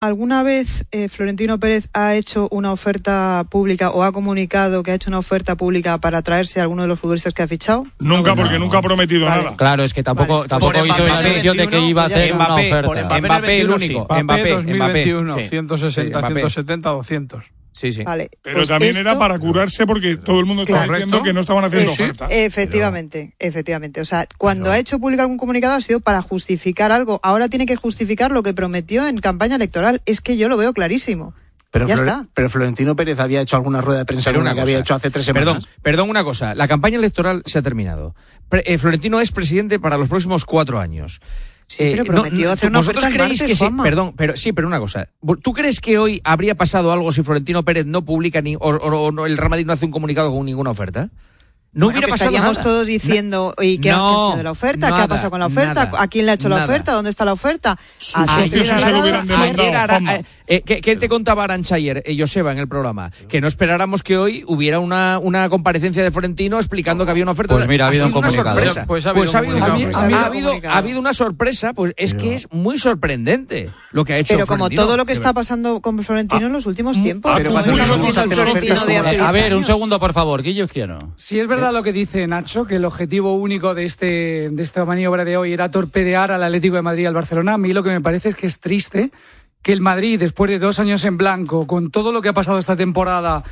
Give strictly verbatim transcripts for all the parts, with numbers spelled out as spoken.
¿Alguna vez eh, Florentino Pérez ha hecho una oferta pública o ha comunicado que ha hecho una oferta pública para traerse a alguno de los futbolistas que ha fichado? Nunca, no, porque no. nunca ha prometido vale. nada. Claro, es que tampoco, vale. tampoco hizo el anuncio de que iba a hacer una oferta. Mbappé, Mbappé el único. Mbappé, Mbappé, dos mil veintiuno, Mbappé. ciento sesenta, Sí, ciento setenta, doscientos. Sí, sí. Vale. Pero pues también esto, era para curarse porque todo el mundo estaba Correcto. diciendo que no estaban haciendo eh, sí, oferta. Efectivamente, pero, efectivamente. O sea, cuando pero, ha hecho público algún comunicado ha sido para justificar algo. Ahora tiene que justificar lo que prometió en campaña electoral. Es que yo lo veo clarísimo. Pero, ya Flore- está. pero Florentino Pérez había hecho alguna rueda de prensa Pero una una que cosa, había hecho hace tres semanas. Perdón, perdón, una cosa. La campaña electoral se ha terminado. Pre- eh, Florentino es presidente para los próximos cuatro años. Sí, pero prometió no, hacer una ¿vosotros oferta el creéis martes, que sí? Juanma. Perdón, pero sí, pero una cosa. ¿Tú crees que hoy habría pasado algo si Florentino Pérez no publica ni o, o, o no, el Real Madrid no hace un comunicado con ninguna oferta? No Bueno, hubiera que pasado estaríamos nada. todos diciendo, ¿y qué, No, ha, qué ha sido de la oferta? ¿Qué nada, ha pasado con la oferta? nada, ¿A quién le ha hecho la nada. oferta? ¿Dónde está la oferta? Sus Así socios que se lo la- hubieran la- demandado. Ayer Ara- Juanma. eh, eh, ¿qué, qué te contaba Arantxa ayer, eh, Joseba, en el programa? Que no esperáramos que hoy hubiera una, una comparecencia de Florentino explicando que había una oferta. Pues mira, ha habido un sido una comunicado. sorpresa. Pues ha habido un comunicado. ha habido- Ha habido ha habido- comunicado. ha habido una sorpresa, pues es que es muy sorprendente lo que ha hecho Pero como Florentino. todo lo que está pasando con Florentino en los últimos tiempos, pero no cuando estamos hacemos viendo al ofertas Florentino como de la- hace A ver, diez un años. segundo, por favor, Guillo Izquierdo. Si es verdad lo que dice Nacho, que el objetivo único de este de esta maniobra de hoy era torpedear al Atlético de Madrid y al Barcelona, a mí lo que me parece es que es triste que el Madrid, después de dos años en blanco, con todo lo que ha pasado esta temporada,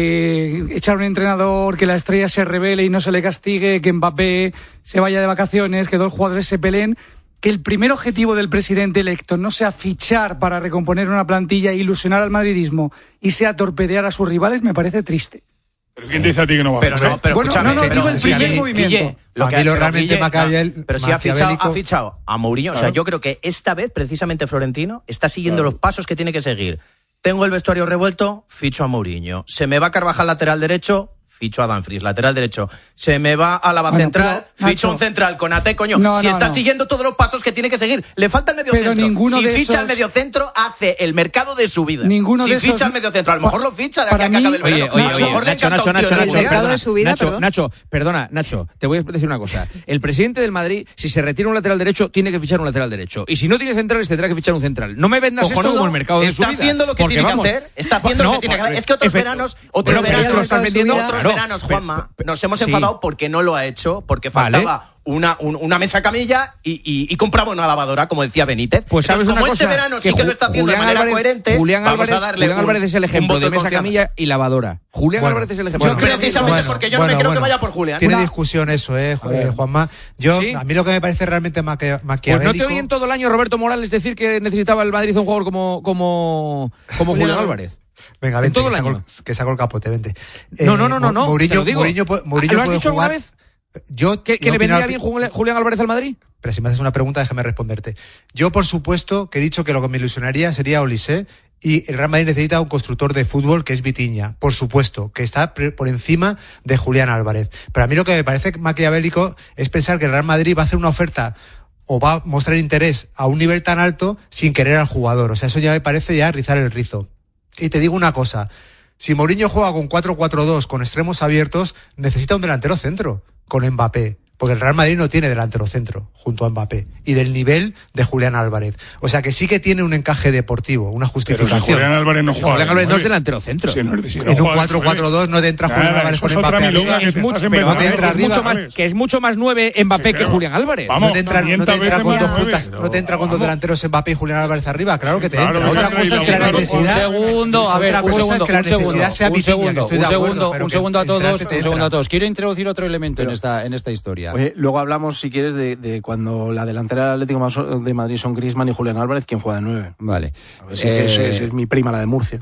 eh, echar un entrenador, que la estrella se revele y no se le castigue, que Mbappé se vaya de vacaciones, que dos jugadores se peleen, que el primer objetivo del presidente electo no sea fichar para recomponer una plantilla e ilusionar al madridismo y sea torpedear a sus rivales, me parece triste. ¿Pero quién te dice a ti que no va a Pero hacer? no, pero Bueno, escúchame, no, no, pero- digo el es que a primer mí, movimiento. Guille, lo A que mí lo pero realmente Guille, maquiavel- no, pero si ha fichado, maquiavélico- ha fichado a Mourinho, o sea, Claro. yo creo que esta vez precisamente Florentino está siguiendo los pasos que tiene que seguir. Tengo el vestuario revuelto, ficho a Mourinho. Se me va Carvajal lateral derecho, ficho a Dumfries, lateral derecho. Se me va a la Bueno, central, pero, ficho a un Nacho. central con Ate, coño. No, si no, está no. siguiendo todos los pasos que tiene que seguir. Le falta el medio Pero centro. ninguno si de ficha esos- al medio centro, hace el mercado de su vida. Ninguno si de esos- ficha al medio centro, a lo mejor lo ficha de aquí Para a que mí- acabe el Oye, verano. oye, a lo oye, mejor le Nacho, encanta Nacho, un tío Nacho, de Nacho, Mourinho. mercado perdona, de su vida, Nacho, perdón. Nacho, perdona, Nacho, te voy a decir una cosa. El presidente del Madrid, si se retira un lateral derecho, tiene que fichar un lateral derecho. Y si no tiene centrales, tendrá que fichar un central. No me vendas Cojonudo, esto como el mercado de su está vida. haciendo lo que Porque, tiene vamos, que hacer, está haciendo no, lo que tiene que hacer. pues, Es que otros efe- veranos, otros Bueno, pero es que lo veranos, estás vendiendo, otros claro. veranos, Pe- Juanma, pe- nos hemos sí. enfadado porque no lo ha hecho, porque Vale. faltaba una, un- una mesa camilla y, y, y compraba una lavadora, como decía Benítez. Pues sabes Entonces, una como cosa, este verano sí que lo está haciendo Julián de manera Álvarez- coherente, Julián vamos Álvarez, a darle Julián un- Álvarez es el un ejemplo voto de mesa confianza. camilla y lavadora. Julián Bueno, Álvarez es el ejemplo. Yo de creo mesa precisamente camilla. porque yo no me creo que vaya por Julián. Tiene Una- discusión eso, eh, Ju- eh, Juanma. Yo, ¿Sí? a mí lo que me parece realmente maqui- Pues maquiavélico... no te oí en todo el año Roberto Morales decir que necesitaba el Madrid un jugador como, como, como Julián Álvarez. Venga, en vente, todo que el saco, año. el- que saco el capote, vente. No, no, no, no, no. Mourinho, te lo digo. Mourinho, pu- Mourinho ¿Lo has puede dicho alguna jugar... vez? Yo, ¿Que, que yo le vendría opino- bien Julián Julián Álvarez al Madrid? Pero si me haces una pregunta, déjame responderte. Yo, por supuesto, que he dicho que lo que me ilusionaría sería Olise, y el Real Madrid necesita un constructor de fútbol que es Vitinha, por supuesto, que está pre- por encima de Julián Álvarez. Pero a mí lo que me parece maquiavélico es pensar que el Real Madrid va a hacer una oferta o va a mostrar interés a un nivel tan alto sin querer al jugador. O sea, eso ya me parece ya rizar el rizo. Y te digo una cosa, si Mourinho juega con cuatro cuatro dos, con extremos abiertos, necesita un delantero centro, con Mbappé. Porque el Real Madrid no tiene delantero centro junto a Mbappé y del nivel de Julián Álvarez. O sea que sí que tiene un encaje deportivo, una Pero justificación. si Julián Álvarez no juega. Julián Álvarez no es Oye, delantero centro. si no es- si no En un juega, cuatro cuatro dos no te entra Julián Nada, Álvarez eso con es otra Mbappé milonga arriba. que Es te mucho, estás pero, no te inventando. entra es mucho arriba, más, ¿sabes? que es mucho más nueve Mbappé Sí, que creo. Julián Álvarez. Vamos, No te entra, no te quinientas entra veces con más dos nueve. puntas, no te entra con dos delanteros Mbappé y Julián Álvarez arriba, claro que te Claro, entra. que Otra te cosa entra, es que la claro, Un necesidad, segundo, a ver, otra un cosa segundo, es que la un segundo, necesidad sea un Vitinha, que segundo, estoy un de acuerdo, segundo, pero un que segundo a todos, entrarte te un segundo a entra. todos. Quiero introducir otro elemento en esta en esta historia. Oye, luego hablamos, si quieres, de, de cuando la delantera del Atlético de Madrid son Griezmann y Julián Álvarez, quien juega de nueve. Vale. A ver si es, que es, Eh, es- es mi prima, la de Murcia.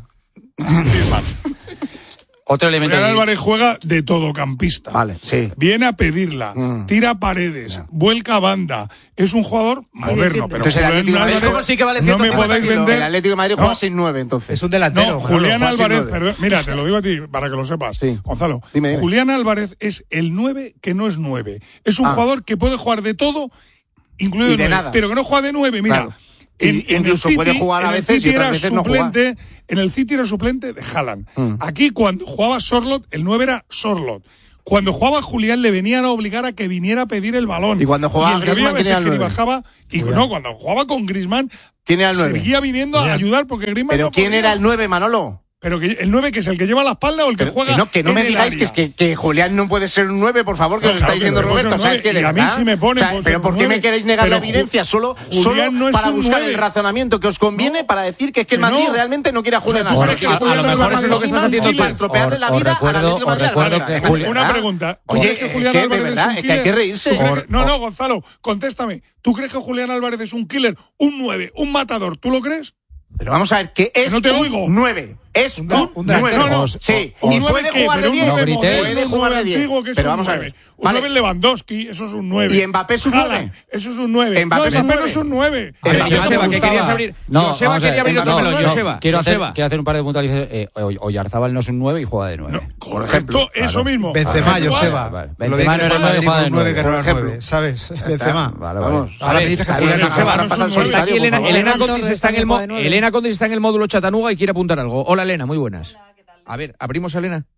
Otro elemento. Julián que- Álvarez juega de todocampista. Vale, sí. Viene a pedirla, Mm. tira paredes, vuelca a banda. Es un jugador moderno, pero Entonces, el Julián Atlético de Madrid- Álvarez, ¿Cómo sí que vale no ciento me cincuenta podéis kilos? El vender. Atlético de Madrid No. juega sin nueve, entonces. Es un delantero. No, Manolo, Julián juega sin Álvarez, nueve. perdón, mira, te lo digo a ti para que lo sepas, Sí. Gonzalo. Dime, dime. Julián Álvarez es el nueve que no es nueve. Es un Ah. jugador que puede jugar de todo, incluido Y de nueve, nada. pero que no juega de nueve. Mira, Claro. en, Y- en incluso el City, puede jugar a en el veces y City otras era veces no jugar. suplente, en el City era suplente de Haaland. Mm. Aquí cuando jugaba Sorloth, el nueve era Sorloth. Cuando jugaba Julián le venían a obligar a que viniera a pedir el balón. Y cuando jugaba y el que había Griezmann, ¿quién era veces el que ni nueve? bajaba, y Julián. no, cuando jugaba con Griezmann, ¿Quién era el nueve? seguía viniendo a ayudar porque Griezmann ¿Pero no quién podía. era el nueve, Manolo? Pero que el nueve, que es el que lleva la espalda o el que Pero juega que no, que no en me el digáis que, área. es que, que Julián no puede ser un nueve, por favor, que No, os está claro que diciendo no puede ser Roberto. un ¿Sabes nueve, qué? De y a mí verdad. sí me ponen O sea, por pero ser ¿por un qué me nueve? queréis negar Pero la evidencia? Solo, Julián solo no es para un buscar nueve. el razonamiento que os conviene No. para decir que es que el Que Madrid no. realmente no quiere a Julián O sea, tú Álvarez. crees que Que Julián Julián Álvarez Álvarez es lo que estás haciendo para tú. estropearle la Os vida al recuerdo- Atlético de os Madrid. recuerdo O sea, que de Julián- Una verdad. pregunta. ¿Tú Oye, crees que es Julián que de Álvarez verdad, es un es que hay killer? que reírse. ¿Tú crees Or- que- No, no, Gonzalo, contéstame. ¿Tú crees que Julián Álvarez es un killer, un nueve, un matador? ¿Tú lo crees? Pero vamos a ver, ¿qué es No te un oigo. nueve? Es Un un, da- un nueve. delantero. No, no. Sí, ¿Un y nueve puede qué? jugar de Pero un diez. nueve grites. moderno, Puede un jugar nueve de diez. antiguo, que es Pero un vamos a nueve. ver. Un Vale. nueve Lewandowski, eso es un nueve. ¿Y Mbappé es un Haaland, nueve? eso es un nueve. Mbappé No, es un Mbappé no nueve. es un nueve. A ver, Joseba, Joseba, que Gustavo. querías abrir. No, Joseba vamos a ver, quería abrir no, otro no, melón. yo Joseba, quiero hacer, Joseba. quiero hacer un par de puntualizaciones. Eh, Oy- Oyarzabal no es un nueve y juega de nueve. No, Por correcto, ejemplo, eso mismo. Benzema, Actual. Joseba. vale. Lo Benzema bien no que era juega nueve, Madrid juega con de un nueve nueve, que no por era ejemplo. nueve, ¿sabes? Benzema. Vale, Vamos. vale. Ahora me dices que A ver, Julián Joseba, Álvarez no no pasa es el un nueve. Está aquí solitario, Elena, por favor. Elena Ferran Condis Torres está en el también mo- juega de nueve. Elena Condis está en el módulo Chattanooga y quiere apuntar algo. Hola, Elena, muy buenas. A ver, abrimos a Elena.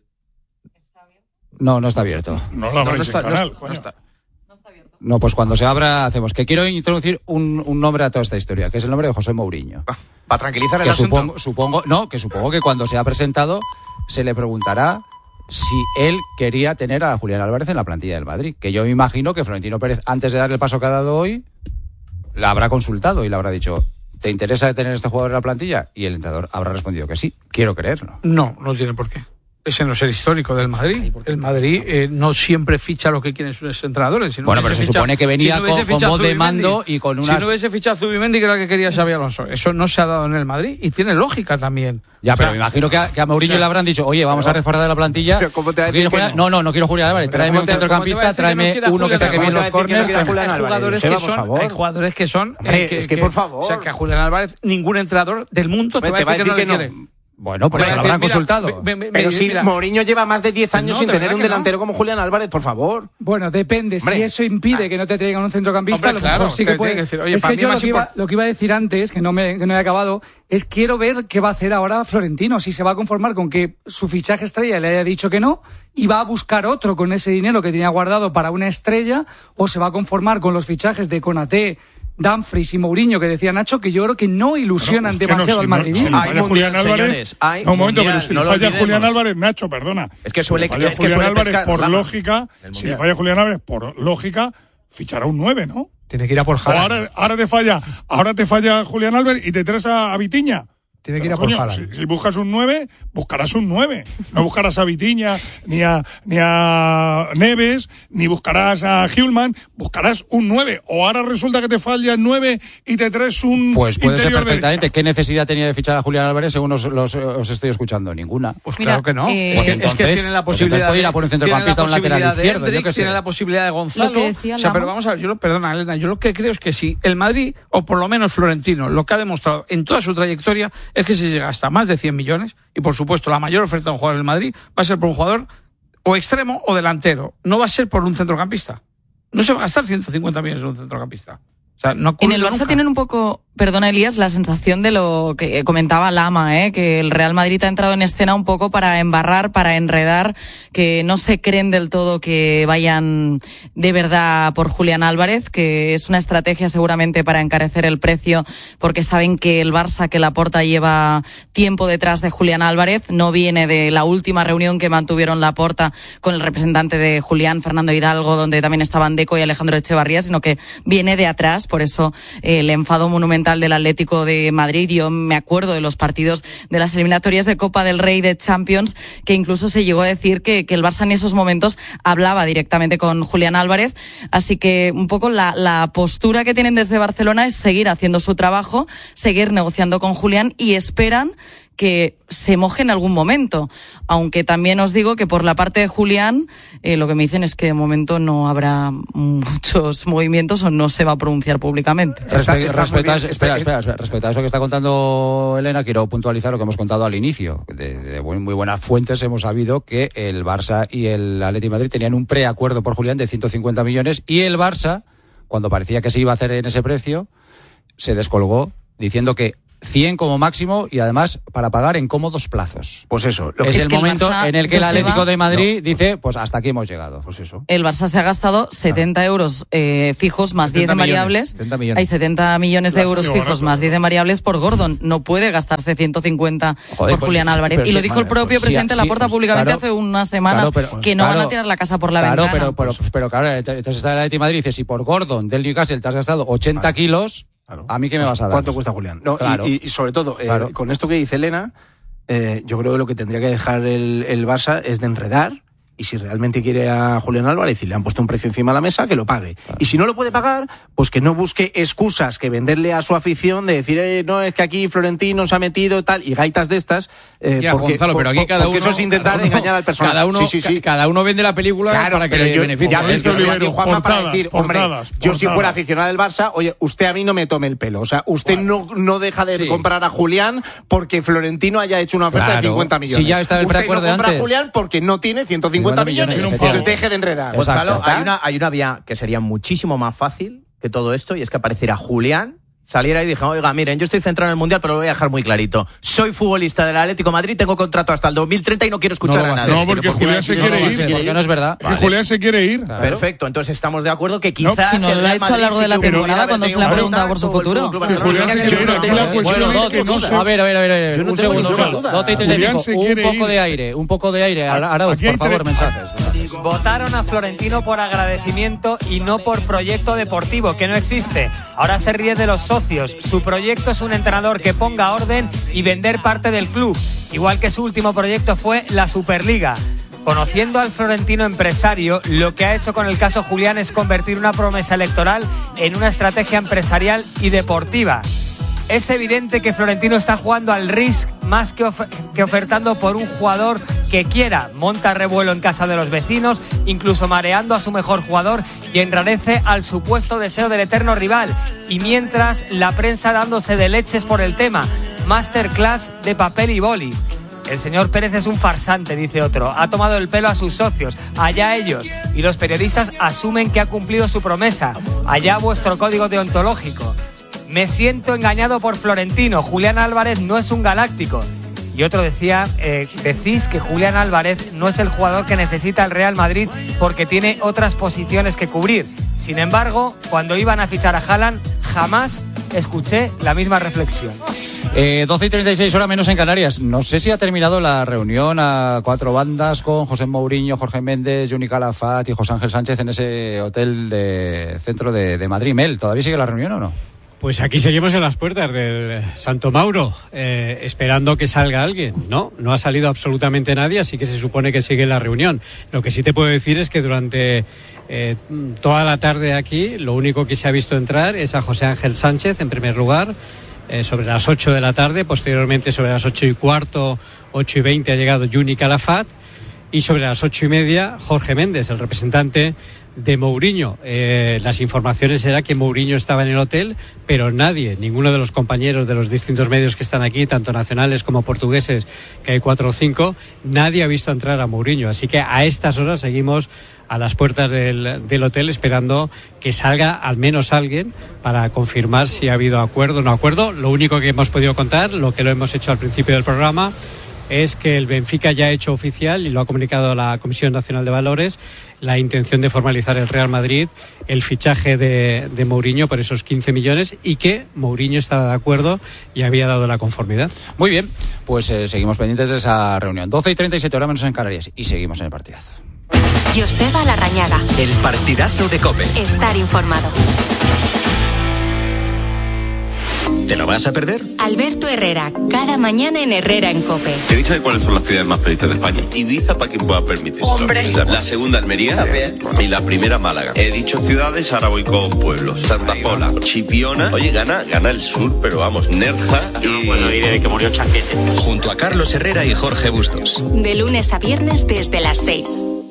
No, no está abierto. No la No, abráis no está, el no canal, está- coño. no está. No, pues cuando se abra hacemos. Que quiero introducir un, un nombre a toda esta historia, que es el nombre de José Mourinho. Para tranquilizar el Que asunto. supongo, supongo, no, que supongo que cuando se ha presentado se le preguntará si él quería tener a Julián Álvarez en la plantilla del Madrid. Que yo me imagino que Florentino Pérez, antes de darle el paso que ha dado hoy, la habrá consultado y le habrá dicho, ¿te interesa tener este jugador en la plantilla? Y el entrenador habrá respondido que sí, quiero creerlo. No, no tiene por qué. Ese no es el histórico del Madrid. El Madrid eh, no siempre ficha lo que quieren sus entrenadores. Si no Bueno, hubiese pero se fichado- supone que venía si no hubiese con- con fichado voz de Zubimendi, mando y con unas- Si no hubiese fichado Zubimendi, que era lo que quería Xabi Alonso. Eso no se ha dado en el Madrid y tiene lógica también. Ya, O pero sea, me imagino que a, que a Mourinho o sea, le habrán dicho, oye, vamos a reforzar la plantilla. Pero ¿cómo te va a ¿Quieres decir que Julián? no? no, no, no quiero Julián Álvarez. Pero Tráeme ¿cómo un te- centrocampista, cómo te va a decir que no tráeme quiera uno que Julián saque bien los Álvarez? ¿Cómo te va a decir que no corners. quiera Julián hay Álvarez? jugadores que Joseba, por son, favor. hay jugadores que son, Hombre, eh, es que, por favor. O sea, que a Julián Álvarez ningún entrenador del mundo te va a decir que no le quiere. Bueno, pues Te va lo a decir, habrán mira, consultado. ve- ve- Pero ve- si mira, Mourinho lleva más de diez años No, sin de tener verdad un que no. delantero como Julián Álvarez, por favor. Bueno, depende. Hombre. Si eso impide que no te traigan un centrocampista, Hombre, a lo claro, mejor sí que te puede. tiene que decir, oye, es para que mí yo más lo que, iba, import- lo que iba a decir antes, que no, me, que no he acabado, es quiero ver qué va a hacer ahora Florentino. Si se va a conformar con que su fichaje estrella le haya dicho que no y va a buscar otro con ese dinero que tenía guardado para una estrella, o se va a conformar con los fichajes de Konaté, Dumfries y Mourinho, que decía Nacho, que yo creo que no ilusionan Es que no, demasiado si al no- madridismo. si le Hay falla mundial, Julián Álvarez. señores, hay No, un momento, mundial, pero si no le lo falla olvidemos. Julián Álvarez, Nacho, perdona. Es que Si suele- le falla es que Julián suele Álvarez, pescar por la- lógica, el si le mundial. falla Julián Álvarez, por lógica, fichará un nueve, ¿no? Tiene que ir a por O Haaland. ahora, ahora te falla, ahora te falla Julián Álvarez y te traes a, a Vitiña. Tiene que ir a Pero, por coño, Haaland. si, si buscas un nueve, buscarás un nueve. No buscarás a Vitiña, ni a, ni a Neves, ni buscarás a Hjulman, buscarás un nueve. O ahora resulta que te falla el nueve y te traes un Pues puede ser interior perfectamente. derecha. ¿Qué necesidad tenía de fichar a Julián Álvarez según os, los, os estoy escuchando? Ninguna. Pues Mira, claro que no. eh, es, que, Pues es que entonces- tienen la pues posibilidad entonces puede ir de- a por un tienen la centrocampista o un lateral posibilidad de izquierdo, yo Hendrix, qué sé. tienen la posibilidad de Gonzalo. Lo que decía o sea, Lama. pero vamos a ver, yo lo, perdona, Elena, yo lo que creo es que si el Madrid, o por lo menos Florentino, lo que ha demostrado en toda su trayectoria es que se llega hasta más de cien millones, y por supuesto la mayor oferta de un jugador del Madrid va a ser por un jugador o extremo o delantero, no va a ser por un centrocampista. No se va a gastar ciento cincuenta millones en un centrocampista. O sea, no ha En el ocurrido Barça nunca. tienen un poco, perdona Elías, la sensación de lo que comentaba Lama, ¿eh? Que el Real Madrid ha entrado en escena un poco para embarrar, para enredar, que no se creen del todo que vayan de verdad por Julián Álvarez, que es una estrategia seguramente para encarecer el precio, porque saben que el Barça, que Laporta lleva tiempo detrás de Julián Álvarez, no viene de la última reunión que mantuvieron Laporta con el representante de Julián, Fernando Hidalgo, donde también estaban Deco y Alejandro Echevarría, sino que viene de atrás. Por eso eh, el enfado monumental del Atlético de Madrid. Yo me acuerdo de los partidos de las eliminatorias de Copa del Rey, de Champions, que incluso se llegó a decir que, que el Barça en esos momentos hablaba directamente con Julián Álvarez. Así que un poco la, la postura que tienen desde Barcelona es seguir haciendo su trabajo, seguir negociando con Julián, y esperan que se moje en algún momento. Aunque también os digo que por la parte de Julián, eh, lo que me dicen es que de momento no habrá muchos movimientos o no se va a pronunciar públicamente. Respe- Está- está respecto muy a- bien. espera, Está- espera, espera. Respecto a eso que está contando Elena, quiero puntualizar lo que hemos contado al inicio. De, de muy, muy buenas fuentes hemos sabido que el Barça y el Atleti de Madrid tenían un preacuerdo por Julián de ciento cincuenta millones, y el Barça, cuando parecía que se iba a hacer en ese precio, se descolgó diciendo que cien como máximo y además para pagar en cómodos plazos. Pues eso. Lo es que el momento el Barça, en el que el Joseba, Atlético de Madrid no. dice, pues hasta aquí hemos llegado. Pues eso. El Barça se ha gastado setenta euros eh, fijos más diez en variables. setenta millones. Hay setenta millones de Lo ha euros salido fijos barato. más diez en variables por Gordon. No puede gastarse ciento cincuenta Joder, por pues Julián sí, Álvarez. pero Y lo sí, dijo madre, el propio pues sí, presidente sí, Laporta pues públicamente claro, hace unas semanas claro, pero- que no claro, van a tirar la casa por la claro, ventana. pero, pero, pero claro, entonces está el Atlético de Madrid y dice, si por Gordon del Newcastle te has gastado ochenta kilos, Claro. ¿a mí qué me vas a dar? ¿Cuánto cuesta Julián? No, Claro. y, y sobre todo, eh, Claro. con esto que dice Elena, eh, yo creo que lo que tendría que dejar el, el Barça es de enredar. Y si realmente quiere a Julián Álvarez y le han puesto un precio encima de la mesa, que lo pague. Claro. Y si no lo puede pagar, pues que no busque excusas que venderle a su afición de decir, eh, no, es que aquí Florentino se ha metido tal, y gaitas de estas. Eh, Ya, porque, Gonzalo, pero aquí por, cada porque uno... eso es intentar cada uno- engañar al personal. Cada uno, sí, sí, sí. ca- cada uno vende la película Claro, para que pero le yo, beneficie. ya Como ves, dice yo estoy Olivero, aquí, Juanma, para portadas, decir, hombre, portadas, yo si portadas. fuera aficionado del Barça, oye, usted a mí no me tome el pelo. O sea, usted no, no deja de Sí. comprar a Julián porque Florentino haya hecho una oferta Claro. de cincuenta millones. Si ya estaba el usted preacuerdo no compra antes. a Julián porque no tiene ciento cincuenta millones. millones, Entonces efectivamente. deje de enredar. Exacto. Gonzalo, ¿está? hay una, hay una vía que sería muchísimo más fácil que todo esto, y es que apareciera Julián, saliera y dijera, oiga, miren, yo estoy centrado en el Mundial, pero lo voy a dejar muy clarito. Soy futbolista del Atlético de Madrid, tengo contrato hasta el dos mil treinta y no quiero escuchar No lo va a a nadie. No, porque Pero Julián se quiere No, ir. sí, porque no es verdad. Es que Julián se quiere ir. Claro. Perfecto, entonces estamos de acuerdo que No, quizás... si no el lo Real ha hecho a lo Madrid largo de la sí que temporada hubiera cuando se tenido le ha un preguntado por su contacto, futuro. o el Club Que Barcelona. Julián se Yo quiere ir. no Aquí tengo- la cuestión Bueno, es dos, que no se... a ver, a ver, a ver, a ver, Yo no un tengo segundo, un ninguna segundo. duda. doce y treinta y cinco, Julián se un quiere poco ir. de aire, un poco de aire. Arauz, Aquí hay por favor, tres- mensajes. Votaron a Florentino por agradecimiento y no por proyecto deportivo, que no existe. Ahora se ríe de los socios. Su proyecto es un entrenador que ponga orden y vender parte del club, igual que su último proyecto fue la Superliga. Conociendo al florentino empresario, lo que ha hecho con el caso Julián es convertir una promesa electoral en una estrategia empresarial y deportiva. Es evidente que Florentino está jugando al risk más que, of- que ofertando por un jugador que quiera. Monta revuelo en casa de los vecinos, incluso mareando a su mejor jugador, y enrarece al supuesto deseo del eterno rival. Y mientras, la prensa dándose de leches por el tema. Masterclass de papel y boli. El señor Pérez es un farsante, dice otro. Ha tomado el pelo a sus socios, allá ellos. Y los periodistas asumen que ha cumplido su promesa. Allá vuestro código deontológico. Me siento engañado por Florentino. Julián Álvarez no es un galáctico. Y otro decía, eh, decís que Julián Álvarez no es el jugador que necesita el Real Madrid porque tiene otras posiciones que cubrir. Sin embargo, cuando iban a fichar a Haaland, jamás escuché la misma reflexión. Eh, doce y treinta y seis, hora menos en Canarias. No sé si ha terminado la reunión a cuatro bandas con José Mourinho, Jorge Méndez, Juni Calafat y José Ángel Sánchez en ese hotel de centro de, de Madrid. Mel, ¿todavía sigue la reunión o no? Pues aquí seguimos en las puertas del Santo Mauro, eh, esperando que salga alguien. No, no ha salido absolutamente nadie, así que se supone que sigue la reunión. Lo que sí te puedo decir es que durante eh, toda la tarde aquí, lo único que se ha visto entrar es a José Ángel Sánchez, en primer lugar, eh, sobre las ocho de la tarde. Posteriormente, sobre las ocho y cuarto, ocho y veinte, ha llegado Juni Calafat. Y sobre las ocho y media, Jorge Méndez, el representante de Mourinho. Eh, las informaciones era que Mourinho estaba en el hotel, pero nadie, ninguno de los compañeros de los distintos medios que están aquí, tanto nacionales como portugueses, que hay cuatro o cinco, nadie ha visto entrar a Mourinho. Así que a estas horas seguimos a las puertas del, del hotel esperando que salga al menos alguien para confirmar si ha habido acuerdo o no acuerdo. Lo único que hemos podido contar, lo que lo hemos hecho al principio del programa, es que el Benfica ya ha hecho oficial, y lo ha comunicado la Comisión Nacional de Valores, la intención de formalizar el Real Madrid el fichaje de, de Mourinho por esos quince millones, y que Mourinho estaba de acuerdo y había dado la conformidad. Muy bien, pues eh, seguimos pendientes de esa reunión. doce y treinta y siete, hora menos en Canarias, y seguimos en el partidazo. Joseba Larrañaga. El partidazo de COPE. Estar informado. ¿Te lo vas a perder? Alberto Herrera, cada mañana en Herrera en COPE. Te he dicho de cuáles son las ciudades más felices de España. Ibiza, para quien pueda permitirlo. ¡Hombre! La segunda, Almería. Y la primera, Málaga. He dicho ciudades, ahora voy con pueblos. Santa Pola, Chipiona. Oye, gana, gana el sur, pero vamos, Nerja y... Bueno, y desde que murió Chanquete. Junto a Carlos Herrera y Jorge Bustos. De lunes a viernes desde las seis.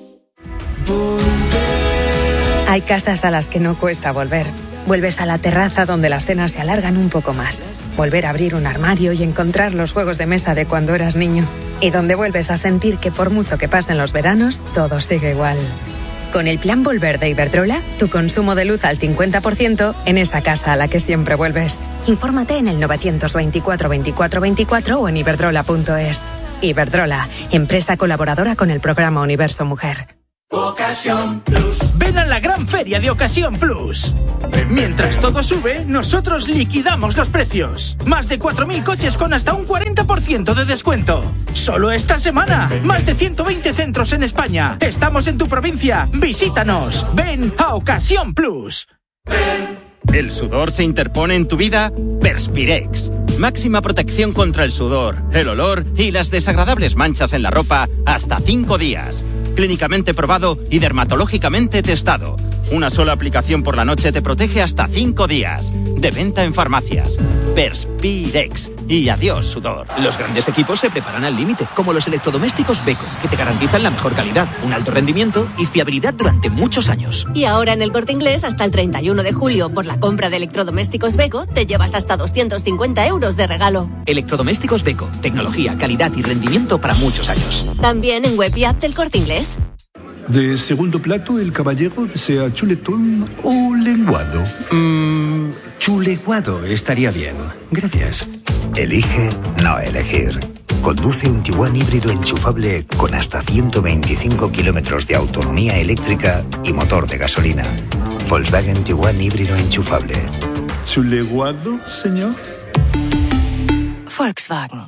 Hay casas a las que no cuesta volver. Vuelves a la terraza donde las cenas se alargan un poco más. Volver a abrir un armario y encontrar los juegos de mesa de cuando eras niño. Y donde vuelves a sentir que por mucho que pasen los veranos, todo sigue igual. Con el plan Volver de Iberdrola, tu consumo de luz al cincuenta por ciento en esa casa a la que siempre vuelves. Infórmate en el novecientos veinticuatro veinticuatro veinticuatro o en iberdrola punto es. Iberdrola, empresa colaboradora con el programa Universo Mujer. Ocasión Plus. Ven a la gran feria de Ocasión Plus. Mientras todo sube, nosotros liquidamos los precios. Más de cuatro mil coches con hasta un cuarenta por ciento de descuento. Solo esta semana. Más de ciento veinte centros en España. Estamos en tu provincia. Visítanos. Ven a Ocasión Plus. ¿El sudor se interpone en tu vida? Perspirex. Máxima protección contra el sudor, el olor y las desagradables manchas en la ropa hasta cinco días. Clínicamente probado y dermatológicamente testado. Una sola aplicación por la noche te protege hasta cinco días. De venta en farmacias. Perspirex. Y adiós, sudor. Los grandes equipos se preparan al límite, como los electrodomésticos Beko, que te garantizan la mejor calidad, un alto rendimiento y fiabilidad durante muchos años. Y ahora en El Corte Inglés, hasta el treinta y uno de julio, por la compra de electrodomésticos Beko, te llevas hasta doscientos cincuenta euros de regalo. Electrodomésticos Beko, tecnología, calidad y rendimiento para muchos años. También en web y app del Corte Inglés. De segundo plato, el caballero desea chuletón o lenguado. Mmm, chuleguado estaría bien. Gracias. Elige no elegir. Conduce un Tiguan híbrido enchufable con hasta ciento veinticinco kilómetros de autonomía eléctrica y motor de gasolina. Volkswagen Tiguan híbrido enchufable. ¿Chuleguado, señor? Volkswagen.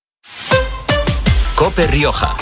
COPE Rioja.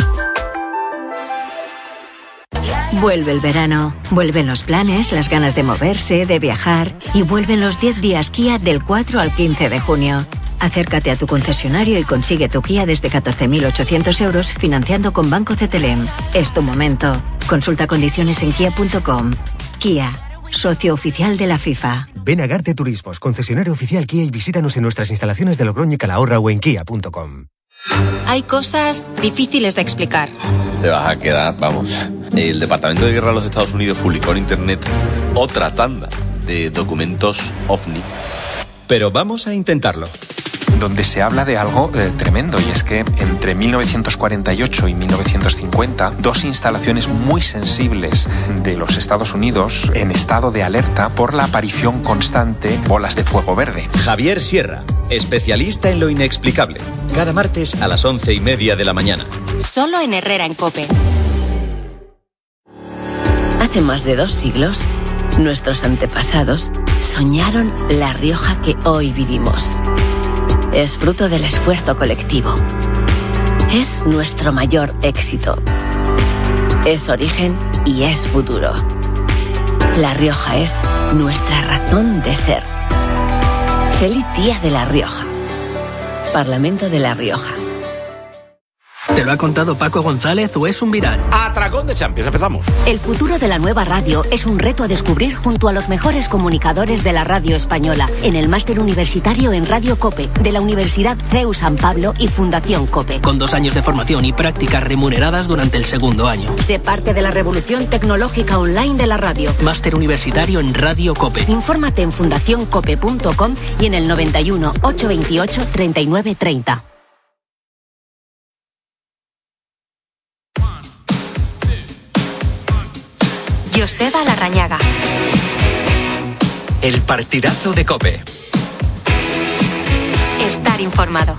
Vuelve el verano, vuelven los planes, las ganas de moverse, de viajar y vuelven los diez días Kia del cuatro al quince de junio. Acércate a tu concesionario y consigue tu Kia desde catorce mil ochocientos euros financiando con Banco C T L M. Es tu momento. Consulta condiciones en kia punto com. Kia, socio oficial de la FIFA. Ven a Garte Turismos, concesionario oficial Kia, y visítanos en nuestras instalaciones de Logroño y Calahorra o en kia punto com. Hay cosas difíciles de explicar. Te vas a quedar, vamos. El Departamento de Guerra de los Estados Unidos publicó en internet otra tanda de documentos OVNI. Pero vamos a intentarlo. Donde se habla de algo eh, tremendo, y es que entre mil novecientos cuarenta y ocho y mil novecientos cincuenta, dos instalaciones muy sensibles de los Estados Unidos en estado de alerta por la aparición constante de bolas de fuego verde. Javier Sierra, especialista en lo inexplicable. Cada martes a las once y media de la mañana. Solo en Herrera en COPE. Hace más de dos siglos, nuestros antepasados soñaron la Rioja que hoy vivimos. Es fruto del esfuerzo colectivo. Es nuestro mayor éxito. Es origen y es futuro. La Rioja es nuestra razón de ser. Feliz Día de La Rioja. Parlamento de La Rioja. ¿Te lo ha contado Paco González o es un viral? Atracón de Champions, empezamos. El futuro de la nueva radio es un reto a descubrir junto a los mejores comunicadores de la radio española en el máster universitario en Radio COPE de la Universidad C E U San Pablo y Fundación COPE. Con dos años de formación y prácticas remuneradas durante el segundo año. Sé parte de la revolución tecnológica online de la radio. Máster universitario en Radio COPE. Infórmate en fundación cope punto com y en el noventa y uno, ochocientos veintiocho, treinta y nueve treinta. Joseba Larrañaga. El partidazo de COPE. Estar informado.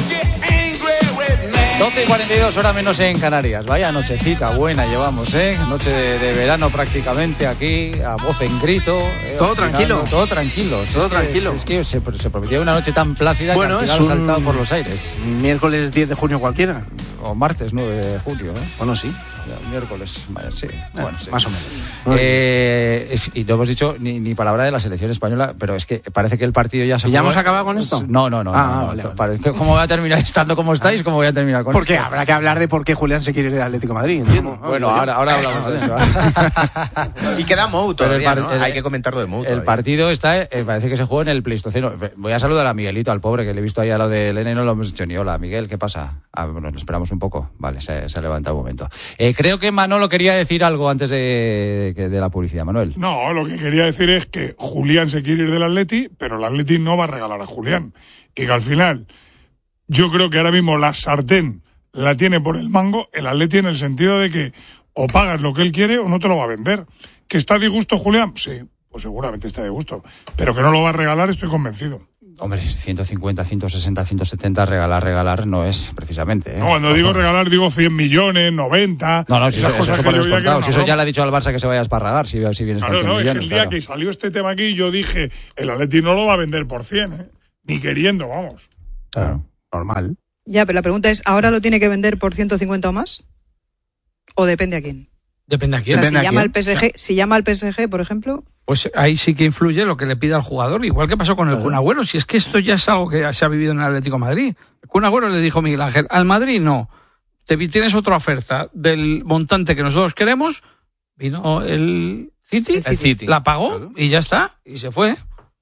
doce y cuarenta y dos, hora menos en Canarias. Vaya nochecita buena llevamos, ¿eh? Noche de, de verano prácticamente aquí, a voz en grito. ¿eh? Todo final, tranquilo. ¿no? Todo tranquilo. Todo es tranquilo. Que, es, es que se, se prometía una noche tan plácida bueno, que al final es ha un saltado por los aires. Miércoles diez de junio cualquiera. O martes nueve de junio, ¿eh? Bueno, sí. Ya, miércoles, vaya, sí. Ah, bueno, sí. Más o menos. Eh, y no hemos dicho ni, ni palabra de la selección española, pero es que parece que el partido ya se ¿Y ya jugó. hemos acabado con esto? No, no, no. Ah, no, no, vale, no. vale. Parece que ¿cómo voy a terminar estando como estáis? ¿Cómo voy a terminar con Porque esto? habrá que hablar de por qué Julián se quiere ir del Atlético de Madrid, entiendo. Bueno, ahora, ahora hablamos de eso. Y queda Mou todavía, Pero el par- ¿no? el- Hay que comentarlo de Mou El todavía. partido está, eh, parece que se juega en el Pleistoceno. Voy a saludar a Miguelito, al pobre, que le he visto ahí a lo de Elena y no lo hemos dicho ni hola. Miguel, ¿qué pasa? Ah, bueno, lo esperamos un poco. Vale, se, se ha levantado un momento. Eh, creo que Manolo quería decir algo antes de, de, de la publicidad. Manuel. No, lo que quería decir es que Julián se quiere ir del Atleti, pero el Atleti no va a regalar a Julián. Y que al final, yo creo que ahora mismo la sartén la tiene por el mango el Atleti, en el sentido de que o pagas lo que él quiere o no te lo va a vender. ¿Que está a disgusto Julián? Sí, pues seguramente está a disgusto. Pero que no lo va a regalar, estoy convencido. Hombre, ciento cincuenta, ciento sesenta, ciento setenta, regalar, regalar no es precisamente. ¿eh? No, cuando digo regalar, digo cien millones, noventa. No, no, si esas eso, cosas eso que por yo ya descontado. que Si eso ya le ha dicho al Barça que se vaya a esparragar, si, si vienes claro, con cien no, millones. es el día claro. que salió este tema aquí, yo dije, el Atleti no lo va a vender por cien, ¿eh? Ni queriendo, vamos. Claro, normal. Ya, pero la pregunta es, ¿ahora lo tiene que vender por ciento cincuenta o más? ¿O depende a quién? Depende a quién. O sea, si, Depende a llama quién. al P S G, si llama al P S G, por ejemplo... Pues ahí sí que influye lo que le pida al jugador, igual que pasó con el Kun Agüero. Si es que esto ya es algo que se ha vivido en el Atlético de Madrid. El Kun Agüero le dijo a Miguel Ángel, al Madrid no, te tienes otra oferta del montante que nosotros queremos, vino el City, El City. la pagó y ya está, y se fue.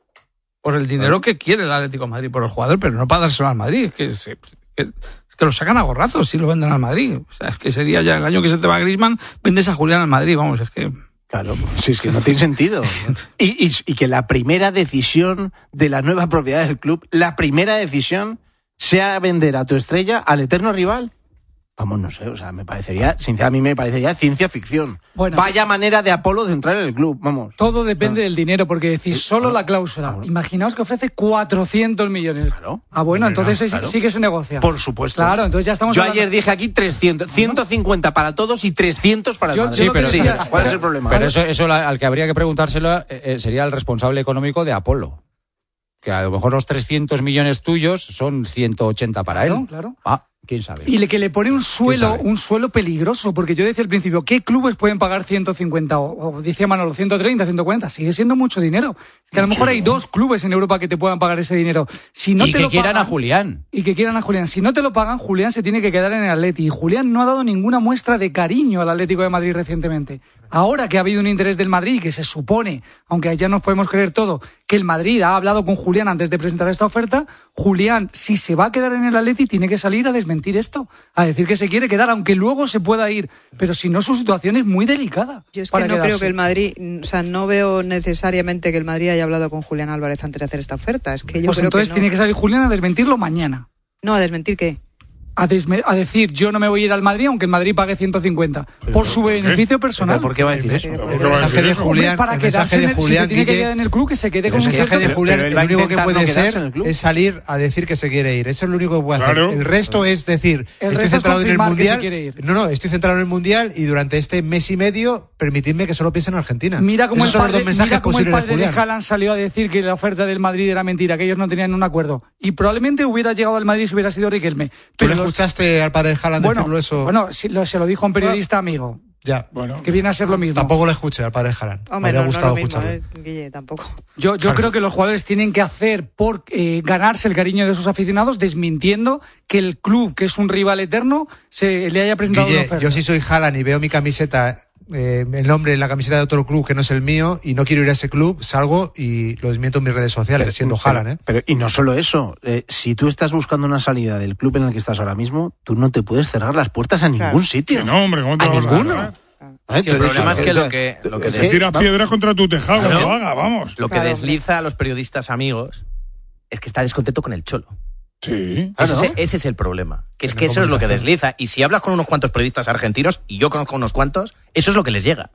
Por el dinero que quiere el Atlético de Madrid por el jugador, pero no para dárselo al Madrid, es que, se, que, que lo sacan a gorrazos si lo venden al Madrid. O sea, es que sería ya el año que se te va a Griezmann, vendes a Julián al Madrid, vamos, es que... Claro, si es que no tiene sentido. Y, y, y que la primera decisión de la nueva propiedad del club, la primera decisión sea vender a tu estrella al eterno rival. Vamos, no sé, o sea, me parecería, sinceramente, a mí me parecería ciencia ficción. Bueno, Vaya manera de Apolo de entrar en el club, vamos. Todo depende del dinero, porque decís solo la cláusula. Imaginaos que ofrece cuatrocientos millones. Claro. Ah, bueno, entonces sí, claro. sí que se negocia. Por supuesto. Claro, entonces ya estamos Yo hablando- ayer dije aquí trescientos, ciento cincuenta para todos y trescientos para el Yo- Madrid. yo lo que pero sí, decía- ¿cuál es el problema? Pero eso, eso la- al que habría que preguntárselo eh, eh, sería el responsable económico de Apolo. Que a lo mejor los trescientos millones tuyos son ciento ochenta para él. Claro, claro. Ah, quién sabe. Y le que le pone un suelo, sabe? un suelo peligroso, porque yo decía al principio, ¿qué clubes pueden pagar ciento cincuenta o, o decía Manolo, ciento treinta, ciento cuarenta? Sigue siendo mucho dinero. Es que a lo mejor hay dos clubes en Europa que te puedan pagar ese dinero. Si no y te que lo quieran pagan- a Julián. Y que quieran a Julián. Si no te lo pagan, Julián se tiene que quedar en el Atleti. Y Julián no ha dado ninguna muestra de cariño al Atlético de Madrid recientemente. Ahora que ha habido un interés del Madrid, que se supone, aunque ya nos podemos creer todo, que el Madrid ha hablado con Julián antes de presentar esta oferta, Julián, si se va a quedar en el Atleti, tiene que salir a desmentir esto, a decir que se quiere quedar, aunque luego se pueda ir. Pero si no, su situación es muy delicada. Yo es que para no creo quedarse. que el Madrid, o sea, no veo necesariamente que el Madrid haya hablado con Julián Álvarez antes de hacer esta oferta. Es que yo Pues creo entonces que no. tiene que salir Julián a desmentirlo mañana. No, a desmentir qué. A, desme- a decir, yo no me voy a ir al Madrid aunque el Madrid pague ciento cincuenta. Por su beneficio personal. ¿Por qué va a decir eso? El mensaje de Julián, Hombre, para el quedarse mensaje en de el- si Julián, se tiene que Quique, quedar en el club, que se quede el con un mensaje de cierto- Julián, Pero él el va a único que intentar puede no quedarse ser en el club. es salir a decir que se quiere ir. Eso es lo único que puede Claro. hacer. El resto es decir, El estoy resto es centrado en el confirmar que se Mundial. quiere ir. No, no, estoy centrado en el Mundial y durante este mes y medio permitidme que solo piense en Argentina. Mira cómo Esos el son los padre, dos mensajes mira cómo el posibles de padre de Julián. Haaland salió a decir que la oferta del Madrid era mentira, que ellos no tenían un acuerdo. Y probablemente hubiera llegado al Madrid si hubiera sido Riquelme. ¿Tú Pero le los- escuchaste al padre de Haaland bueno, decirlo eso? bueno si lo- se lo dijo a un periodista amigo, Ya. Bueno, que viene a ser lo mismo. Tampoco le escuché al padre de Haaland. Me Hombre, habría no, no gustado lo mismo, escucharlo. eh, Guille, tampoco. Yo, yo Claro. creo que los jugadores tienen que hacer por eh, ganarse el cariño de sus aficionados, desmintiendo que el club, que es un rival eterno, se le haya presentado una Guille, oferta. yo si soy Haaland y veo mi camiseta, eh, el nombre en la camiseta de otro club que no es el mío y no quiero ir a ese club, salgo y lo desmiento en mis redes sociales, siendo Pero- Haaland, ¿eh? pero- y no solo eso, eh, si tú estás buscando una salida del club en el que estás ahora mismo, tú no te puedes cerrar las puertas a ningún Claro. sitio. que no, hombre, ¿cómo te a lo vas a ninguno. cerrar? ¿Eh? Sí, el Pero problema eso- es que lo eso- que, lo que, es Se des- tira piedras contra tu tejado, Claro. que lo haga, vamos. lo que Claro. desliza a los periodistas amigos es que está descontento con el Cholo. Sí. Ese, Claro. ese es el problema. Que es Que que no eso es lo que comunicación. desliza. Y si hablas con unos cuantos periodistas argentinos, y yo conozco unos cuantos, eso es lo que les llega.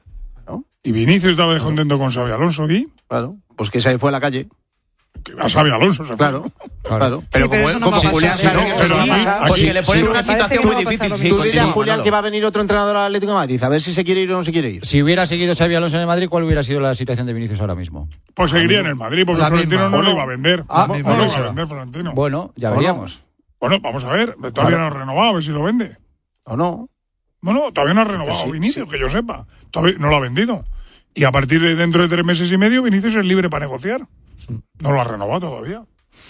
Y Vinicius estaba descontento con Xabi Alonso, ¿y? Claro, pues que se fue a la calle. Que a Xabi Alonso se fue. Claro, claro. Sí, pero eso no va a pasar, Julián ¿eh? sabe No, que pero eso no aquí- va a pasar, aquí- Porque le ponen sí. una Me parece situación que muy no va a pasar difícil. lo sí, mismo. Tú sí, dile a sí, Julián Manolo. que va a venir otro entrenador al Atlético de Madrid, a ver si se quiere ir o no se quiere ir. Si hubiera seguido Xabi Alonso en el Madrid, ¿cuál hubiera sido la situación de Vinicius ahora mismo? Pues seguiría en el Madrid, porque La Florentino misma. no lo Bueno. iba a vender. Ah, no, misma no lo iba cosa. a vender Florentino. Bueno, ya ¿O no? veríamos. Bueno, vamos a ver. Todavía no ha renovado, a ver si lo vende. ¿O no? No, no, todavía no ha renovado Pues sí, Vinicius, que yo sepa. Todavía no lo ha vendido. Y a partir de dentro de tres meses y medio, Vinicius es libre para negociar. No lo ha renovado todavía.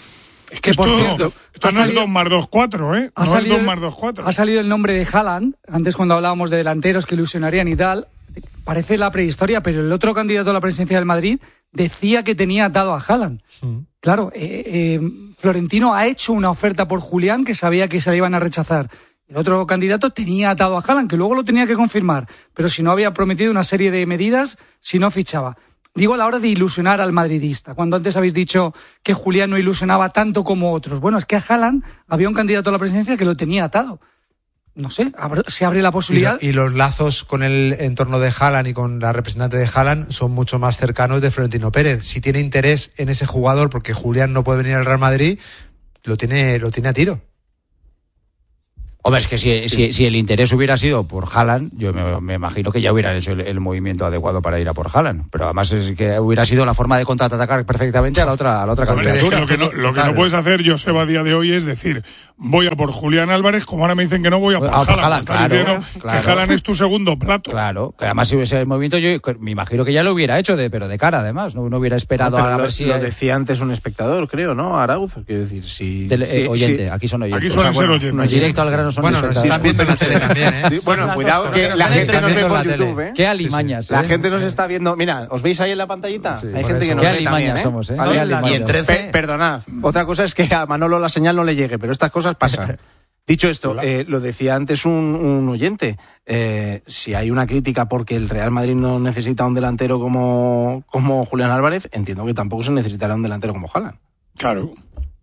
Es que Que, por esto, cierto, esto ha no es salido- dos más dos, cuatro, ¿eh? Ha No salido, es dos más dos, cuatro. ha salido el nombre de Haaland, antes cuando hablábamos de delanteros que ilusionarían y tal, parece la prehistoria, pero el otro candidato a la presidencia del Madrid decía que tenía atado a Haaland. Claro, eh, eh, Florentino ha hecho una oferta por Julián que sabía que se la iban a rechazar. El otro candidato tenía atado a Haaland, que luego lo tenía que confirmar, pero si no había prometido una serie de medidas, si no fichaba. Digo a la hora de ilusionar al madridista, cuando antes habéis dicho que Julián no ilusionaba tanto como otros. Bueno, es que a Haaland había un candidato a la presidencia que lo tenía atado. no sé, abre, se abre la posibilidad. Y, lo, y los lazos con el entorno de Haaland y con la representante de Haaland son mucho más cercanos de Florentino Pérez. Si tiene interés en ese jugador, porque Julián no puede venir al Real Madrid, lo tiene, lo tiene a tiro. Hombre, es que si, si, si el interés hubiera sido por Haaland, yo me, me imagino que ya hubieran hecho el, el movimiento adecuado para ir a por Haaland. Pero además es que hubiera sido la forma de contraatacar perfectamente a la otra, a la otra candidatura. Es que lo que no, lo que no puedes hacer, Joseba, a día de hoy es decir, voy a por Julián Álvarez, como ahora me dicen que no voy a por a por Haaland. Haaland, claro, diciendo claro. que Haaland es tu segundo plato. Claro, que además si hubiese el movimiento yo me imagino que ya lo hubiera hecho, de, pero de cara además, no, no hubiera esperado no, a lo, ver si... Lo decía antes un espectador, creo, ¿no? Arauz, quiero decir, si... Tele, si eh, oyente, si, aquí son oyentes. Aquí suelen o sea, bueno, ser oyentes. No, directo al grano son bueno, espectadores. Viendo la tele también, ¿eh? Bueno, cuidado que la gente nos ve por YouTube, ¿eh? Qué alimañas, sí, sí. La gente nos está viendo. Mira, ¿os veis ahí en la pantallita? Sí, hay gente que nos ve ve también, alimañas ¿eh? somos, ¿eh? ¿Vale? Qué alimañas. Y en trece... Perdonad. Otra cosa es que a Manolo la señal no le llegue, pero estas cosas pasan. Dicho esto, eh, lo decía antes un, un oyente, eh, si hay una crítica porque el Real Madrid no necesita un delantero como, como Julián Álvarez, entiendo que tampoco se necesitará un delantero como Haaland. Claro.